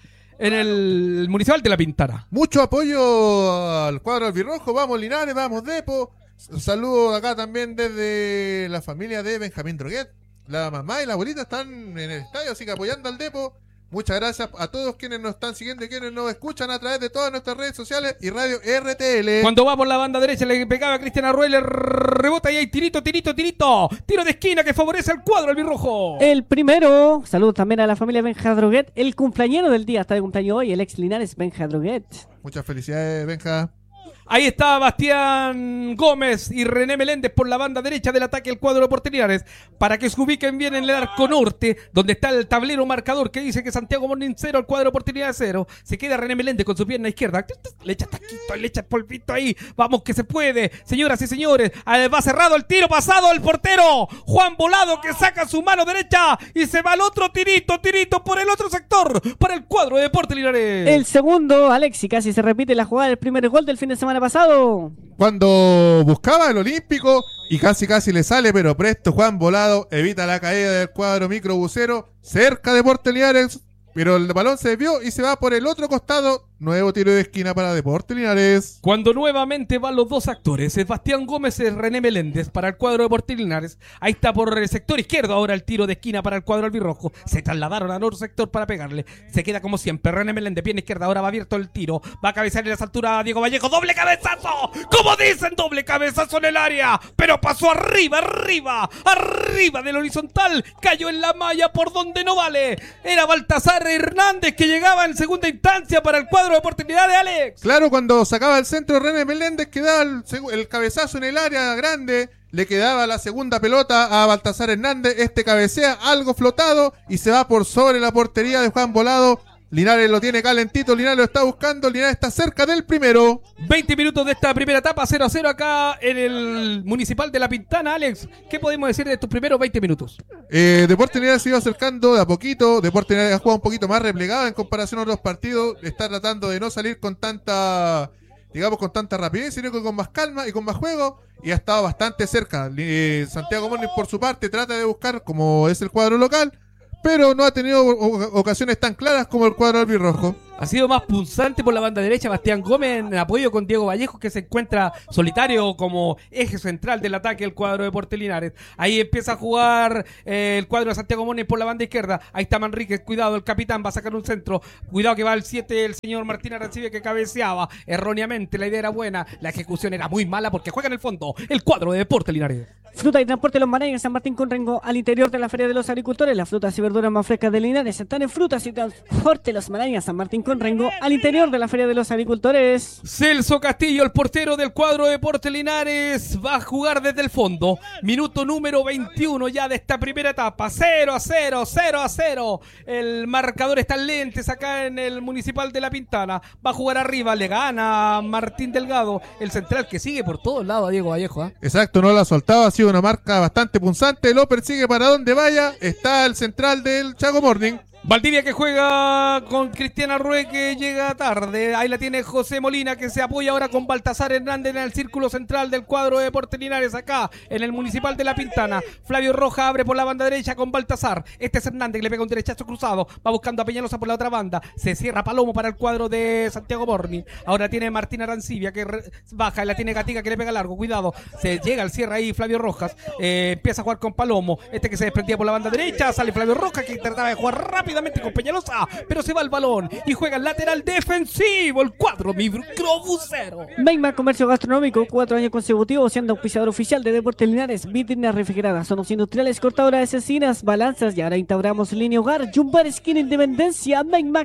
el Municipal de La Pintana? Mucho apoyo al cuadro albirrojo, vamos Linares, vamos Depo. Saludos acá también desde la familia de Benjamín Droguet. La mamá y la abuelita están en el estadio, así que apoyando al Depo. Muchas gracias a todos quienes nos están siguiendo y quienes nos escuchan a través de todas nuestras redes sociales y Radio RTL. Cuando va por la banda derecha le pegaba a Cristian Arruel, le rebota y hay tirito, tiro de esquina que favorece al cuadro albirrojo. El primero, saludos también a la familia Benja Droguet, el cumpleañero del día, está de cumpleaños hoy, el ex Linares Benja Droguet. Muchas felicidades, Benja. Ahí está Bastián Gómez y René Meléndez por la banda derecha del ataque del cuadro de Deportes Linares, para que se ubiquen bien en el arco norte, donde está el tablero marcador que dice que Santiago Morning 0, al cuadro de Deportes Linares 0. Se queda René Meléndez con su pierna izquierda, le echa taquito, le echa polvito ahí. Vamos que se puede, señoras y señores. Va cerrado el tiro, pasado el portero Juan Volado, que saca su mano derecha y se va al otro tirito por el otro sector, para el cuadro de Deportes Linares. El segundo, Alexi, casi se repite la jugada del primer gol del fin de semana pasado. Cuando buscaba el olímpico y casi le sale, pero presto Juan Volado evita la caída del cuadro microbusero cerca de Deportes Linares, pero el balón se desvió y se va por el otro costado. Nuevo tiro de esquina para Deportes Linares. Cuando nuevamente van los dos actores, Sebastián Gómez y René Meléndez para el cuadro de Deportes Linares. Ahí está por el sector izquierdo ahora el tiro de esquina para el cuadro albirrojo. Se trasladaron al otro sector para pegarle. Se queda como siempre René Meléndez, pierna izquierda, ahora va abierto el tiro. Va a cabezar en las alturas a Diego Vallejo. ¡Doble cabezazo! Como dicen, doble cabezazo en el área. Pero pasó arriba del horizontal. Cayó en la malla por donde no vale. Era Baltasar Hernández que llegaba en segunda instancia para el cuadro de oportunidad de Alex. Claro, cuando sacaba el centro René Meléndez, quedaba el cabezazo en el área grande, le quedaba la segunda pelota a Baltasar Hernández, cabecea algo flotado y se va por sobre la portería de Juan Volado. Linares lo tiene calentito, Linares lo está buscando, Linares está cerca del primero. 20 minutos de esta primera etapa, 0-0 acá en el Municipal de La Pintana. Alex, ¿qué podemos decir de estos primeros 20 minutos? Deportes Linares se iba acercando de a poquito, Deportes Linares ha jugado un poquito más replegado en comparación a otros partidos, está tratando de no salir con tanta digamos, con tanta rapidez, sino que con más calma y con más juego, y ha estado bastante cerca. Santiago Morning, por su parte, trata de buscar, como es el cuadro local, pero no ha tenido ocasiones tan claras como el cuadro albirrojo. Ha sido más punzante por la banda derecha Bastián Gómez en apoyo con Diego Vallejo, que se encuentra solitario como eje central del ataque del cuadro de Deportes Linares. Ahí empieza a jugar el cuadro de Santiago Morning por la banda izquierda. Ahí está Manríquez, cuidado, el capitán va a sacar un centro. Cuidado que va al 7 el señor Martín Arancibia, que cabeceaba erróneamente. La idea era buena, la ejecución era muy mala porque juega en el fondo el cuadro de Deportes Linares. Fruta y transporte de los Marañas en San Martín con Rengo al interior de la Feria de los Agricultores. Las frutas y verduras más frescas de Linares están en Frutas y Transporte de los Marañas San Martín con Rengo al interior de la Feria de los Agricultores. Celso Castillo, el portero del cuadro de Deportes Linares, va a jugar desde el fondo. Minuto número 21 ya de esta primera etapa. 0-0, 0-0. El marcador está en lentes acá en el Municipal de La Pintana. Va a jugar arriba, le gana Martín Delgado, el central que sigue por todos lados a Diego Vallejo. Exacto, no la ha soltado, ha sido una marca bastante punzante, lo persigue para donde vaya, está el central del Chaco Morning. Valdivia que juega con Cristiana Rue, que llega tarde. Ahí la tiene José Molina, que se apoya ahora con Baltasar Hernández en el círculo central del cuadro de Deportes Linares, acá en el Municipal de La Pintana. Flavio Roja abre por la banda derecha con Baltasar. Este es Hernández, que le pega un derechazo cruzado, va buscando a Peñalosa por la otra banda. Se cierra Palomo para el cuadro de Santiago Morning. Ahora tiene Martín Arancibia, que baja, y la tiene Gatica, que le pega largo. Cuidado, se llega al cierre ahí Flavio Rojas. Empieza a jugar con Palomo, este que se desprendía por la banda derecha. Sale Flavio Rojas, que trataba de jugar rápidamente con Peñalosa, pero se va el balón y juega el lateral defensivo, el cuadro microbusero. Meima Comercio Gastronómico, 4 años consecutivos siendo auspiciador oficial de Deportes Linares. Vitrinas refrigeradas, zonas industriales, cortadoras de cecinas, balanzas, y ahora instauramos línea hogar, Jumbar Esquina Independencia. Meima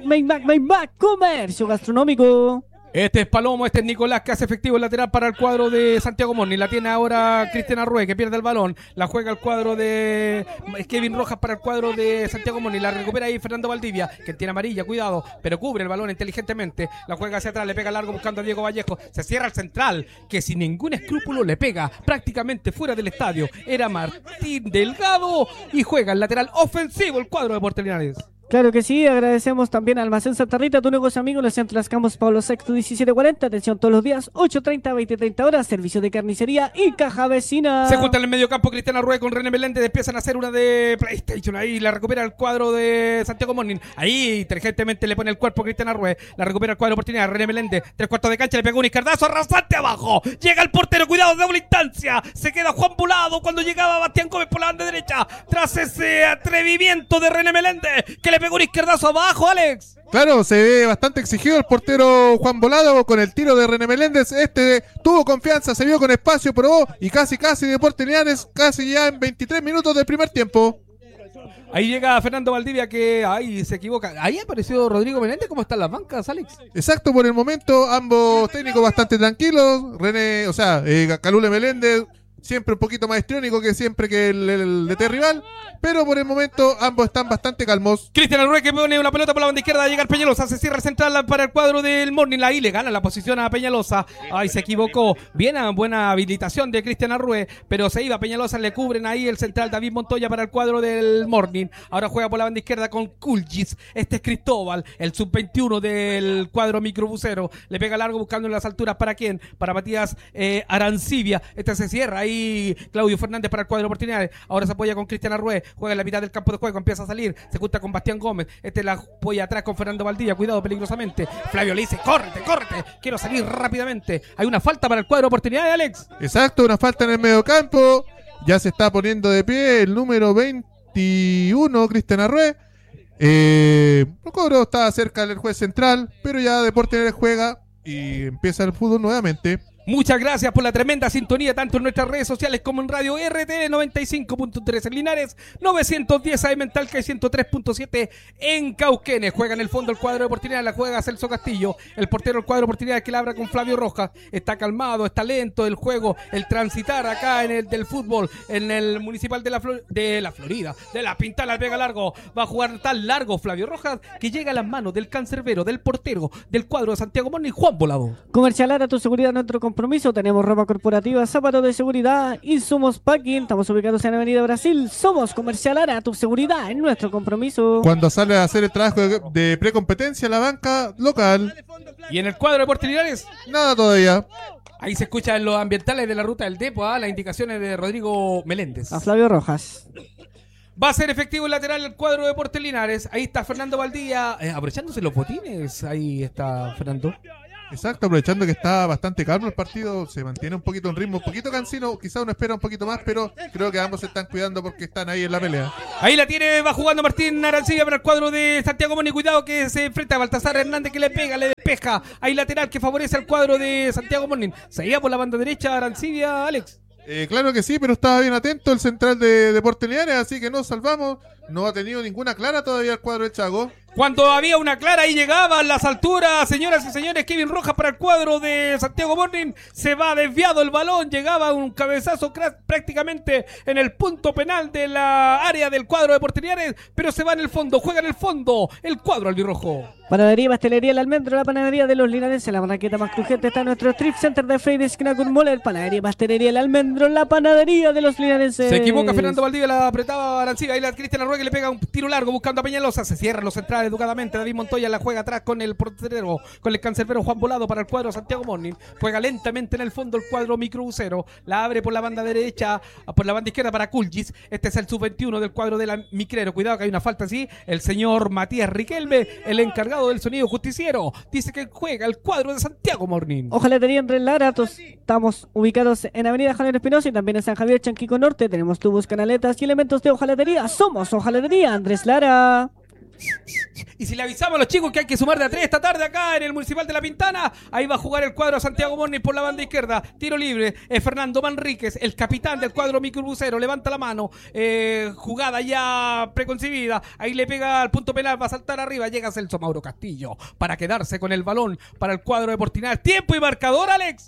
Comercio Gastronómico. Este es Palomo, este es Nicolás, que hace efectivo el lateral para el cuadro de Santiago Morning. La tiene ahora Cristiana Rue, que pierde el balón. La juega el cuadro de Kevin Rojas para el cuadro de Santiago Morning. La recupera ahí Fernando Valdivia, que tiene amarilla, cuidado, pero cubre el balón inteligentemente. La juega hacia atrás, le pega largo buscando a Diego Vallejo. Se cierra el central, que sin ningún escrúpulo le pega prácticamente fuera del estadio. Era Martín Delgado y juega el lateral ofensivo el cuadro de Deportes Linares. Claro que sí, agradecemos también a Almacén Santa Rita, tu negocio amigo, en el centro de las Campos Pablo VI 1740, atención todos los días, 8:30 a 20:30 horas, servicio de carnicería y caja vecina. Se junta en el medio campo Cristiana Rue con René Meléndez, empiezan a hacer una de PlayStation, ahí la recupera el cuadro de Santiago Morning, ahí inteligentemente le pone el cuerpo Cristiana Rue, la recupera el cuadro de oportunidad, René Meléndez, 3/4 de cancha, le pegó un izquierdazo arrasante abajo, llega el portero, cuidado, de doble instancia, se queda Juan Volado cuando llegaba Bastián Gómez por la banda derecha, tras ese atrevimiento de René Meléndez, que le pegó un izquierdazo abajo, Alex. Claro, se ve bastante exigido el portero Juan Volado con el tiro de René Meléndez. Este tuvo confianza, se vio con espacio, probó y casi Deportes Linares, casi ya en 23 minutos del primer tiempo. Ahí llega Fernando Valdivia, que ahí se equivoca. Ahí apareció Rodrigo Meléndez. ¿Cómo están las bancas, Alex? Exacto, por el momento ambos técnicos bastante tranquilos. René, Calule Meléndez siempre un poquito más histriónico que siempre que el DT rival, pero por el momento ambos están bastante calmos. Cristian Rue, que pone una pelota por la banda izquierda, llega el Peñalosa, se cierra el central para el cuadro del Morning, ahí le gana la posición a Peñalosa, ahí se equivocó, bien, buena habilitación de Cristian Rue, pero se iba Peñalosa, le cubren ahí el central David Montoya para el cuadro del Morning, ahora juega por la banda izquierda con Kulgis, este es Cristóbal, el sub-21 del cuadro microbusero, le pega largo buscando en las alturas, ¿para quién? Para Matías Arancibia, este se cierra ahí Claudio Fernández para el cuadro de oportunidades, ahora se apoya con Cristiana Rue, juega en la mitad del campo de juego, empieza a salir, se junta con Bastián Gómez, este la apoya atrás con Fernando Valdivia, cuidado peligrosamente, Flavio le dice, córrete, quiero salir rápidamente, hay una falta para el cuadro de oportunidades, Alex. Exacto, una falta en el medio campo, ya se está poniendo de pie el número 21, Cristiana Rue, el cobro está cerca del juez central, pero ya Deportes Linares juega y empieza el fútbol nuevamente. Muchas gracias por la tremenda sintonía, tanto en nuestras redes sociales como en radio RTL 95.3 en Linares, 910 AM en Talca y 103.7 en Cauquenes. Juega en el fondo el cuadro de oportunidad, la juega Celso Castillo, el portero del cuadro de oportunidad que labra con Flavio Rojas. Está calmado, está lento el juego, el transitar acá en el del fútbol, en el Municipal de la Florida, de La Pintana, pega largo, va a jugar tan largo Flavio Rojas que llega a las manos del cancerbero, del portero del cuadro de Santiago Morning, Juan Volado. Comercial Ara, tu seguridad, nuestro compromiso. Tenemos ropa corporativa, zapatos de seguridad, insumos packing. Estamos ubicados en Avenida Brasil. Somos Comercial Ara, tu seguridad en nuestro compromiso. Cuando sale a hacer el trabajo de precompetencia la banca local, Y en el cuadro de Deportes Linares, nada todavía. ahí se escuchan los ambientales de la ruta del Depo, las indicaciones de Rodrigo Meléndez. A Flavio Rojas. Va a ser efectivo el lateral del cuadro de Deportes Linares. Ahí está Fernando Valdía, aprovechándose los botines. Ahí está Fernando. Exacto, aprovechando que está bastante calmo el partido, se mantiene un poquito en ritmo, un poquito cansino, quizá uno espera un poquito más, pero creo que ambos se están cuidando porque están ahí en la pelea. Ahí la tiene, va jugando Martín Arancibia para el cuadro de Santiago Moni. Cuidado que se enfrenta a Baltasar Hernández, que le pega, le despeja. Ahí lateral que favorece al cuadro de Santiago Moni. Se iba por la banda derecha Arancibia, Alex. Claro que sí, pero estaba bien atento el central de Deportes Linares, así que nos salvamos. No ha tenido ninguna clara todavía el cuadro de Chago. Cuando había una clara, ahí llegaba a las alturas, señoras y señores, Kevin Rojas para el cuadro de Santiago Morning. Se va desviado el balón, llegaba un cabezazo prácticamente en el punto penal de la área del cuadro de Deportes Linares, pero se va en el fondo, juega en el fondo el cuadro albirrojo. Panadería, pastelería El Almendro, la panadería de los linarenses, la marraqueta más crujiente está en nuestro strip center de Freire esquina con Moller. Panadería, pastelería El Almendro, la panadería de los linarenses. Se equivoca Fernando Valdivia, la apretaba Arancibia, ahí la Cristian Arruega le pega un tiro largo buscando a Peñalosa, se cierran los centrales educadamente, David Montoya la juega atrás con el portero, con el cancerbero Juan Volado para el cuadro Santiago Morning, juega lentamente en el fondo el cuadro microbusero, la abre por la banda derecha, por la banda izquierda para Kulgis, este es el sub-21 del cuadro de la Micrero, cuidado que hay una falta así, el señor Matías Riquelme, el encargado del sonido justiciero, dice que juega el cuadro de Santiago Morning. Ojalatería en Lara, estamos ubicados en Avenida Javier Espinosa y también en San Javier Chanquico Norte, tenemos tubos, canaletas y elementos de ojalatería, somos Ojalatería Andrés Lara. Y si le avisamos a los chicos que hay que sumar de a 3 esta tarde acá en el Municipal de La Pintana, ahí va a jugar el cuadro Santiago Morning por la banda izquierda, tiro libre, Fernando Manríquez, el capitán del cuadro microbusero, levanta la mano, jugada ya preconcebida, ahí le pega al punto penal, va a saltar arriba, llega Celso Mauro Castillo para quedarse con el balón para el cuadro de Portinal. Tiempo y marcador, Alex.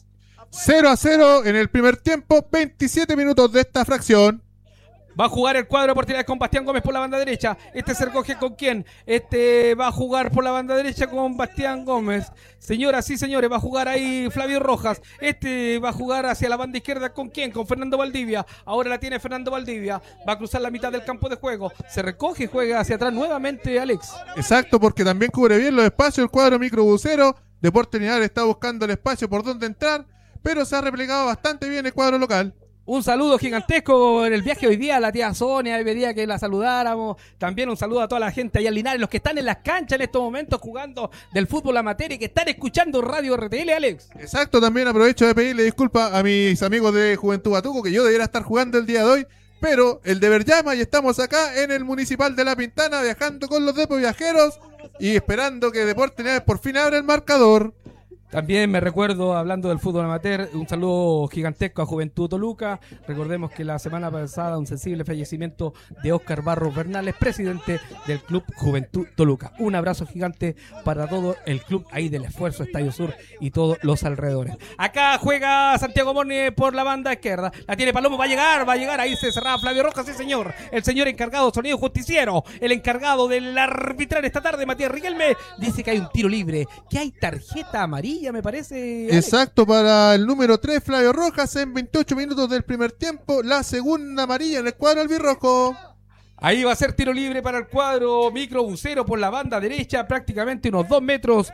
0-0 en el primer tiempo, 27 minutos de esta fracción. Va a jugar el cuadro de Portinales con Bastián Gómez por la banda derecha. Este se recoge con quién. Este va a jugar por la banda derecha con Bastián Gómez. Señoras y señores, va a jugar ahí Flavio Rojas. Este va a jugar hacia la banda izquierda con quién. Con Fernando Valdivia. Ahora la tiene Fernando Valdivia. Va a cruzar la mitad del campo de juego. Se recoge y juega hacia atrás nuevamente, Alex. Exacto, porque también cubre bien los espacios el cuadro microbusero. Deportes Linares está buscando el espacio por donde entrar, pero se ha replegado bastante bien el cuadro local. Un saludo gigantesco en el viaje hoy día a la tía Sonia, pedía que la saludáramos. También un saludo a toda la gente allá en Linares, los que están en las canchas en estos momentos jugando del fútbol amateur y que están escuchando Radio RTL, Alex. Exacto, también aprovecho de pedirle disculpas a mis amigos de Juventud Batuco, que yo debería estar jugando el día de hoy, pero el deber llama y estamos acá en el Municipal de La Pintana viajando con los Depo Viajeros y esperando que Deportes Linares por fin abra el marcador. También me recuerdo, hablando del fútbol amateur, un saludo gigantesco a Juventud Toluca. Recordemos que la semana pasada un sensible fallecimiento de Óscar Barros Bernales, presidente del Club Juventud Toluca. Un abrazo gigante para todo el club ahí del Esfuerzo, Estadio Sur y todos los alrededores. Acá juega Santiago Morning por la banda izquierda. La tiene Palomo, va a llegar. Ahí se cerraba Flavio Rojas, sí señor. El señor encargado, sonido justiciero, el encargado del arbitrar esta tarde, Matías Riquelme, dice que hay un tiro libre, que hay tarjeta amarilla, me parece. Alex. Exacto, para el número 3, Flavio Rojas, en 28 minutos del primer tiempo, la segunda amarilla en el cuadro albirrojo. Ahí va a ser tiro libre para el cuadro microbusero por la banda derecha, prácticamente unos 2 metros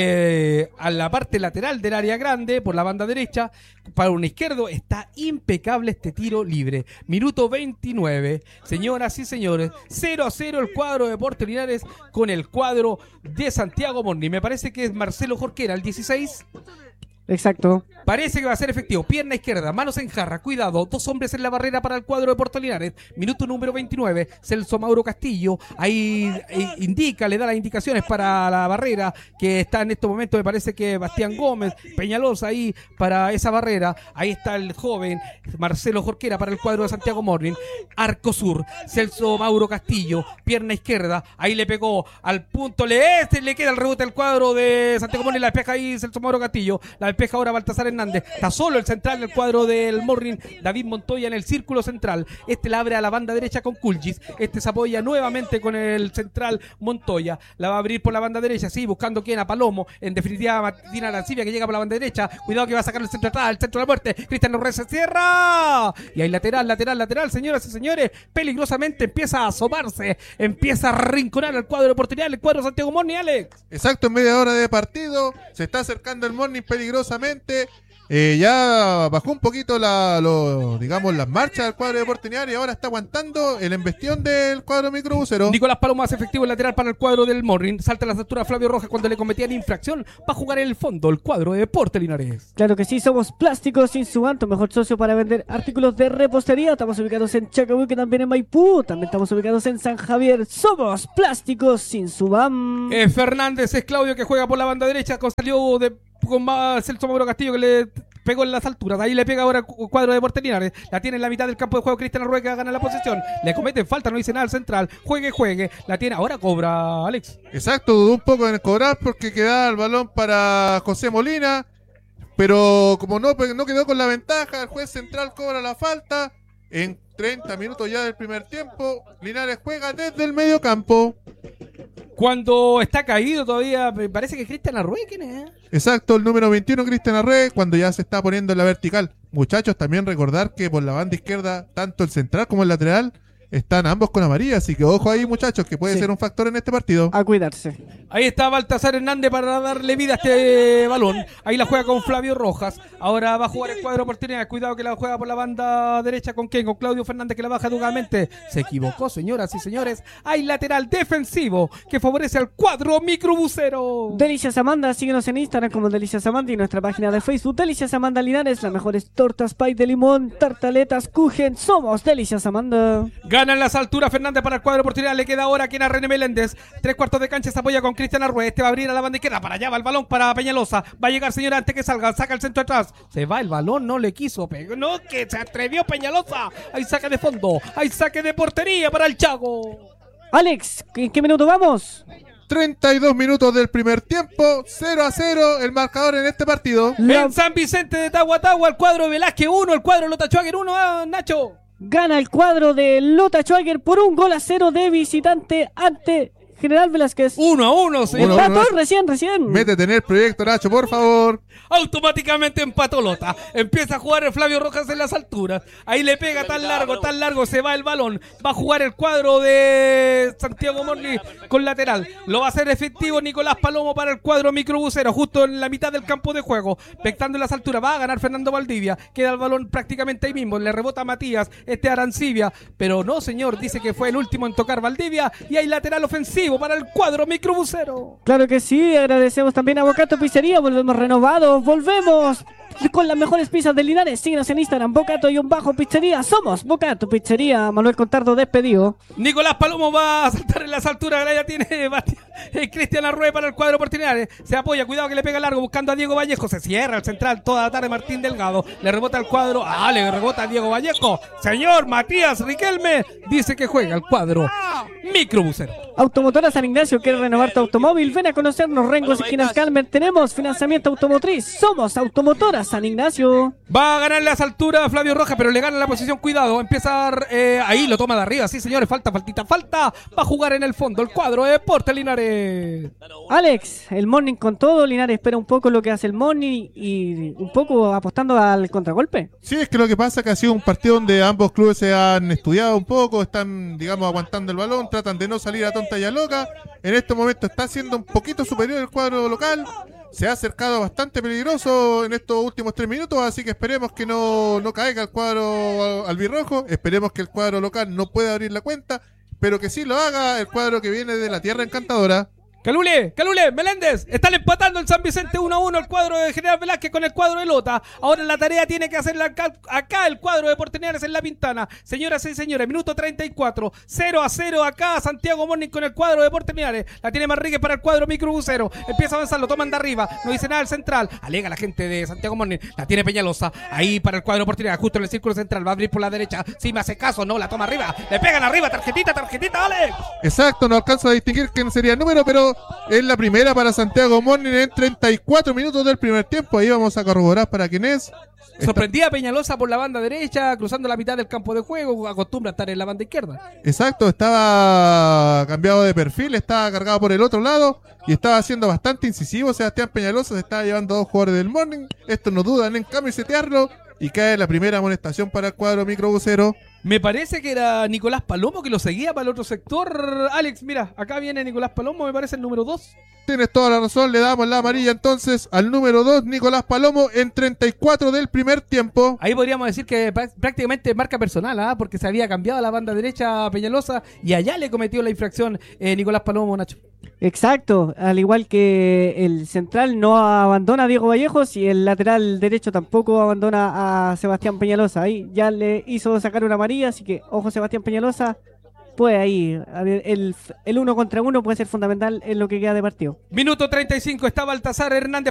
a la parte lateral del área grande, por la banda derecha. Para un izquierdo está impecable este tiro libre. Minuto 29, señoras y señores, 0-0 el cuadro de Deportes Linares con el cuadro de Santiago Morning. Me parece que es Marcelo Jorquera, el 16. Exacto. Parece que va a ser efectivo. Pierna izquierda, manos en jarra, cuidado. 2 hombres en la barrera para el cuadro de Deportes Linares. Minuto número 29. Celso Mauro Castillo. Ahí le da las indicaciones para la barrera. Que está en estos momentos, me parece que Bastián Gómez, Peñalosa ahí para esa barrera. Ahí está el joven Marcelo Jorquera para el cuadro de Santiago Morning. Arco sur. Celso Mauro Castillo. Pierna izquierda. Ahí le pegó al punto. Le queda el rebote al cuadro de Santiago Morning. La despeja ahí Celso Mauro Castillo. La despeja ahora Baltasar Hernández. Está solo el central del cuadro del Morning, David Montoya en el círculo central. Este la abre a la banda derecha con Kulgis. Este se apoya nuevamente con el central Montoya. La va a abrir por la banda derecha, sí, buscando quién, a Palomo. En definitiva, Martina Arancibia que llega por la banda derecha. Cuidado que va a sacar el centro atrás, el centro de la muerte. Cristian Norres se cierra. Y hay lateral, señoras y señores. Peligrosamente empieza a asomarse, empieza a rinconar al cuadro de oportunidad, el cuadro de Santiago Morning, Alex. Exacto, en media hora de partido. Se está acercando el Morning peligrosamente. Ya bajó un poquito digamos las marchas del cuadro de oportunidad y ahora está aguantando el embestión del cuadro microbusero. Nicolás Palomo hace efectivo el lateral para el cuadro del Morning. Salta las alturas Flavio Rojas cuando le cometían infracción. Va a jugar en el fondo el cuadro de Deportes Linares. Claro que sí, somos Plásticos Insuban, tu mejor socio para vender artículos de repostería. Estamos ubicados en Chacabuque, también en Maipú. También estamos ubicados en San Javier. Somos Plásticos Insuban. Fernández es Claudio que juega por la banda derecha. Salió con más Celso Mauro Castillo que le pegó en las alturas. Ahí le pega ahora el cuadro de Deportes Linares. La tiene en la mitad del campo de juego Cristian Arrué que gana la posesión. Le cometen falta, no dice nada al central. Juegue. La tiene, ahora cobra Alex. Exacto, dudó un poco en cobrar porque quedaba el balón para José Molina. Pero como no quedó con la ventaja, el juez central cobra la falta. En 30 minutos ya del primer tiempo, Linares juega desde el medio campo. Cuando está caído todavía, me parece que Cristian Arrué, ¿quién es? Exacto, el número 21, Cristian Arrué, cuando ya se está poniendo en la vertical. Muchachos, también recordar que por la banda izquierda, tanto el central como el lateral, están ambos con amarilla, así que ojo ahí, muchachos, que puede ser un factor en este partido. A cuidarse. Ahí está Baltasar Hernández para darle vida a este balón. Ahí la juega con Flavio Rojas. Ahora va a jugar el cuadro de oportunidad. Cuidado que la juega por la banda derecha con quién, con Claudio Fernández que la baja duramente. Se equivocó, señoras y señores. Hay lateral defensivo que favorece al cuadro microbusero. Delicias Amanda, síguenos en Instagram como Delicias Amanda y nuestra página de Facebook Delicias Amanda Linares, las mejores tortas pie de limón, tartaletas, kuchen. Somos Delicias Amanda. Gana en las alturas Fernández para el cuadro de oportunidad. Le queda ahora quien a René Meléndez. 3/4 de cancha se apoya con Cristian Arrué. Este va a abrir a la banda izquierda. Para allá va el balón para Peñalosa. Va a llegar, señora, antes que salga. Saca el centro atrás. Se va el balón. No le quiso pegar. No, que se atrevió Peñalosa. Hay saque de fondo. Hay saque de portería para el Chago. Alex, ¿en qué minuto vamos? 32 minutos del primer tiempo. 0-0 el marcador en este partido. En San Vicente de Tahuatahua, el cuadro de Velázquez 1. El cuadro de Lota Schwager 1. Nacho. Gana el cuadro de Lota Schwager por 1-0 de visitante ante General Velázquez. 1-1, señor. Empató recién. Métete en el proyecto, Nacho, por favor. Automáticamente empató Lota. Empieza a jugar el Flavio Rojas en las alturas. Ahí le pega tan largo, se va el balón. Va a jugar el cuadro de Santiago Morning con lateral. Lo va a hacer efectivo Nicolás Palomo para el cuadro microbusero, justo en la mitad del campo de juego. Pectando en las alturas. Va a ganar Fernando Valdivia. Queda el balón prácticamente ahí mismo. Le rebota a Matías, Arancibia. Pero no, señor, dice que fue el último en tocar Valdivia. Y hay lateral ofensivo para el cuadro microbusero. Claro que sí, agradecemos también a Bocato Pizzería. Volvemos renovados, volvemos con las mejores pizzas de Linares. Síguenos en Instagram, Bocato-Pizzería. Somos Bocato Pizzería. Manuel Contardo despedido. Nicolás Palomo va a saltar en las alturas. Ya tiene Cristian Arrué para el cuadro de oportunidades. Se apoya, cuidado que le pega largo buscando a Diego Vallejo. Se cierra el central toda la tarde Martín Delgado. Le rebota el cuadro. Le rebota a Diego Vallejo. Señor Matías Riquelme dice que juega el cuadro microbusero. Automotora San Ignacio, ¿quiere renovar tu automóvil? Ven a conocernos, Rengos Esquinas Calmer. Tenemos financiamiento automotriz. Somos Automotora San Ignacio. Va a ganar las alturas Flavio Rojas, pero le gana la posición. Cuidado, empieza ahí, lo toma de arriba. Sí, señores, falta. Va a jugar en el fondo el cuadro de Deportes Linares. Alex, el Morning con todo. Linares espera un poco lo que hace el Morning y un poco apostando al contragolpe. Sí, es que lo que pasa es que ha sido un partido donde ambos clubes se han estudiado un poco, están, digamos, aguantando el balón, tratan de no salir a tonta y a loca. En este momento está siendo un poquito superior el cuadro local. Se ha acercado bastante peligroso en estos últimos 3 minutos, así que esperemos que no caiga el cuadro albirrojo. Esperemos que el cuadro local no pueda abrir la cuenta, pero que sí lo haga el cuadro que viene de la Tierra Encantadora. Calule, Meléndez, están empatando en San Vicente 1-1 el cuadro de General Velázquez con el cuadro de Lota. Ahora la tarea tiene que hacerla acá el cuadro de Deportes Linares en La Pintana. Señoras y señores, minuto 34, 0-0 acá Santiago Morning con el cuadro de Deportes Linares. La tiene Manríquez para el cuadro microbusero. Empieza a avanzar, lo toman de arriba, no dice nada el central. Alega la gente de Santiago Morning, la tiene Peñalosa. Ahí para el cuadro de Deportes Linares, justo en el círculo central, va a abrir por la derecha. Si me hace caso, no, la toma arriba. Le pegan arriba, tarjetita, Alex. Exacto, no alcanzo a distinguir quién sería el número, pero 0. Es la primera para Santiago Morning en 34 minutos del primer tiempo. Ahí vamos a corroborar para quién es. Sorprendía a Peñalosa por la banda derecha, cruzando la mitad del campo de juego, acostumbra a estar en la banda izquierda. Exacto, estaba cambiado de perfil, estaba cargado por el otro lado y estaba siendo bastante incisivo. Sebastián Peñalosa se estaba llevando a 2 jugadores del Morning. Esto no dudan en camisetearlo y cae la primera amonestación para el cuadro microbusero. Me parece que era Nicolás Palomo que lo seguía para el otro sector. Alex, mira, acá viene Nicolás Palomo, me parece el número 2. Tienes toda la razón, le damos la amarilla entonces al número 2, Nicolás Palomo, en 34 del primer tiempo. Ahí podríamos decir que prácticamente marca personal, porque se había cambiado a la banda derecha a Peñalosa y allá le cometió la infracción Nicolás Palomo, Nacho. Exacto, al igual que el central no abandona a Diego Vallejos y el lateral derecho tampoco abandona a Sebastián Peñalosa. Ahí ya le hizo sacar una amarilla, así que ojo Sebastián Peñalosa. Pues ahí, el 1 contra 1 puede ser fundamental en lo que queda de partido. Minuto 35, está Baltasar Hernández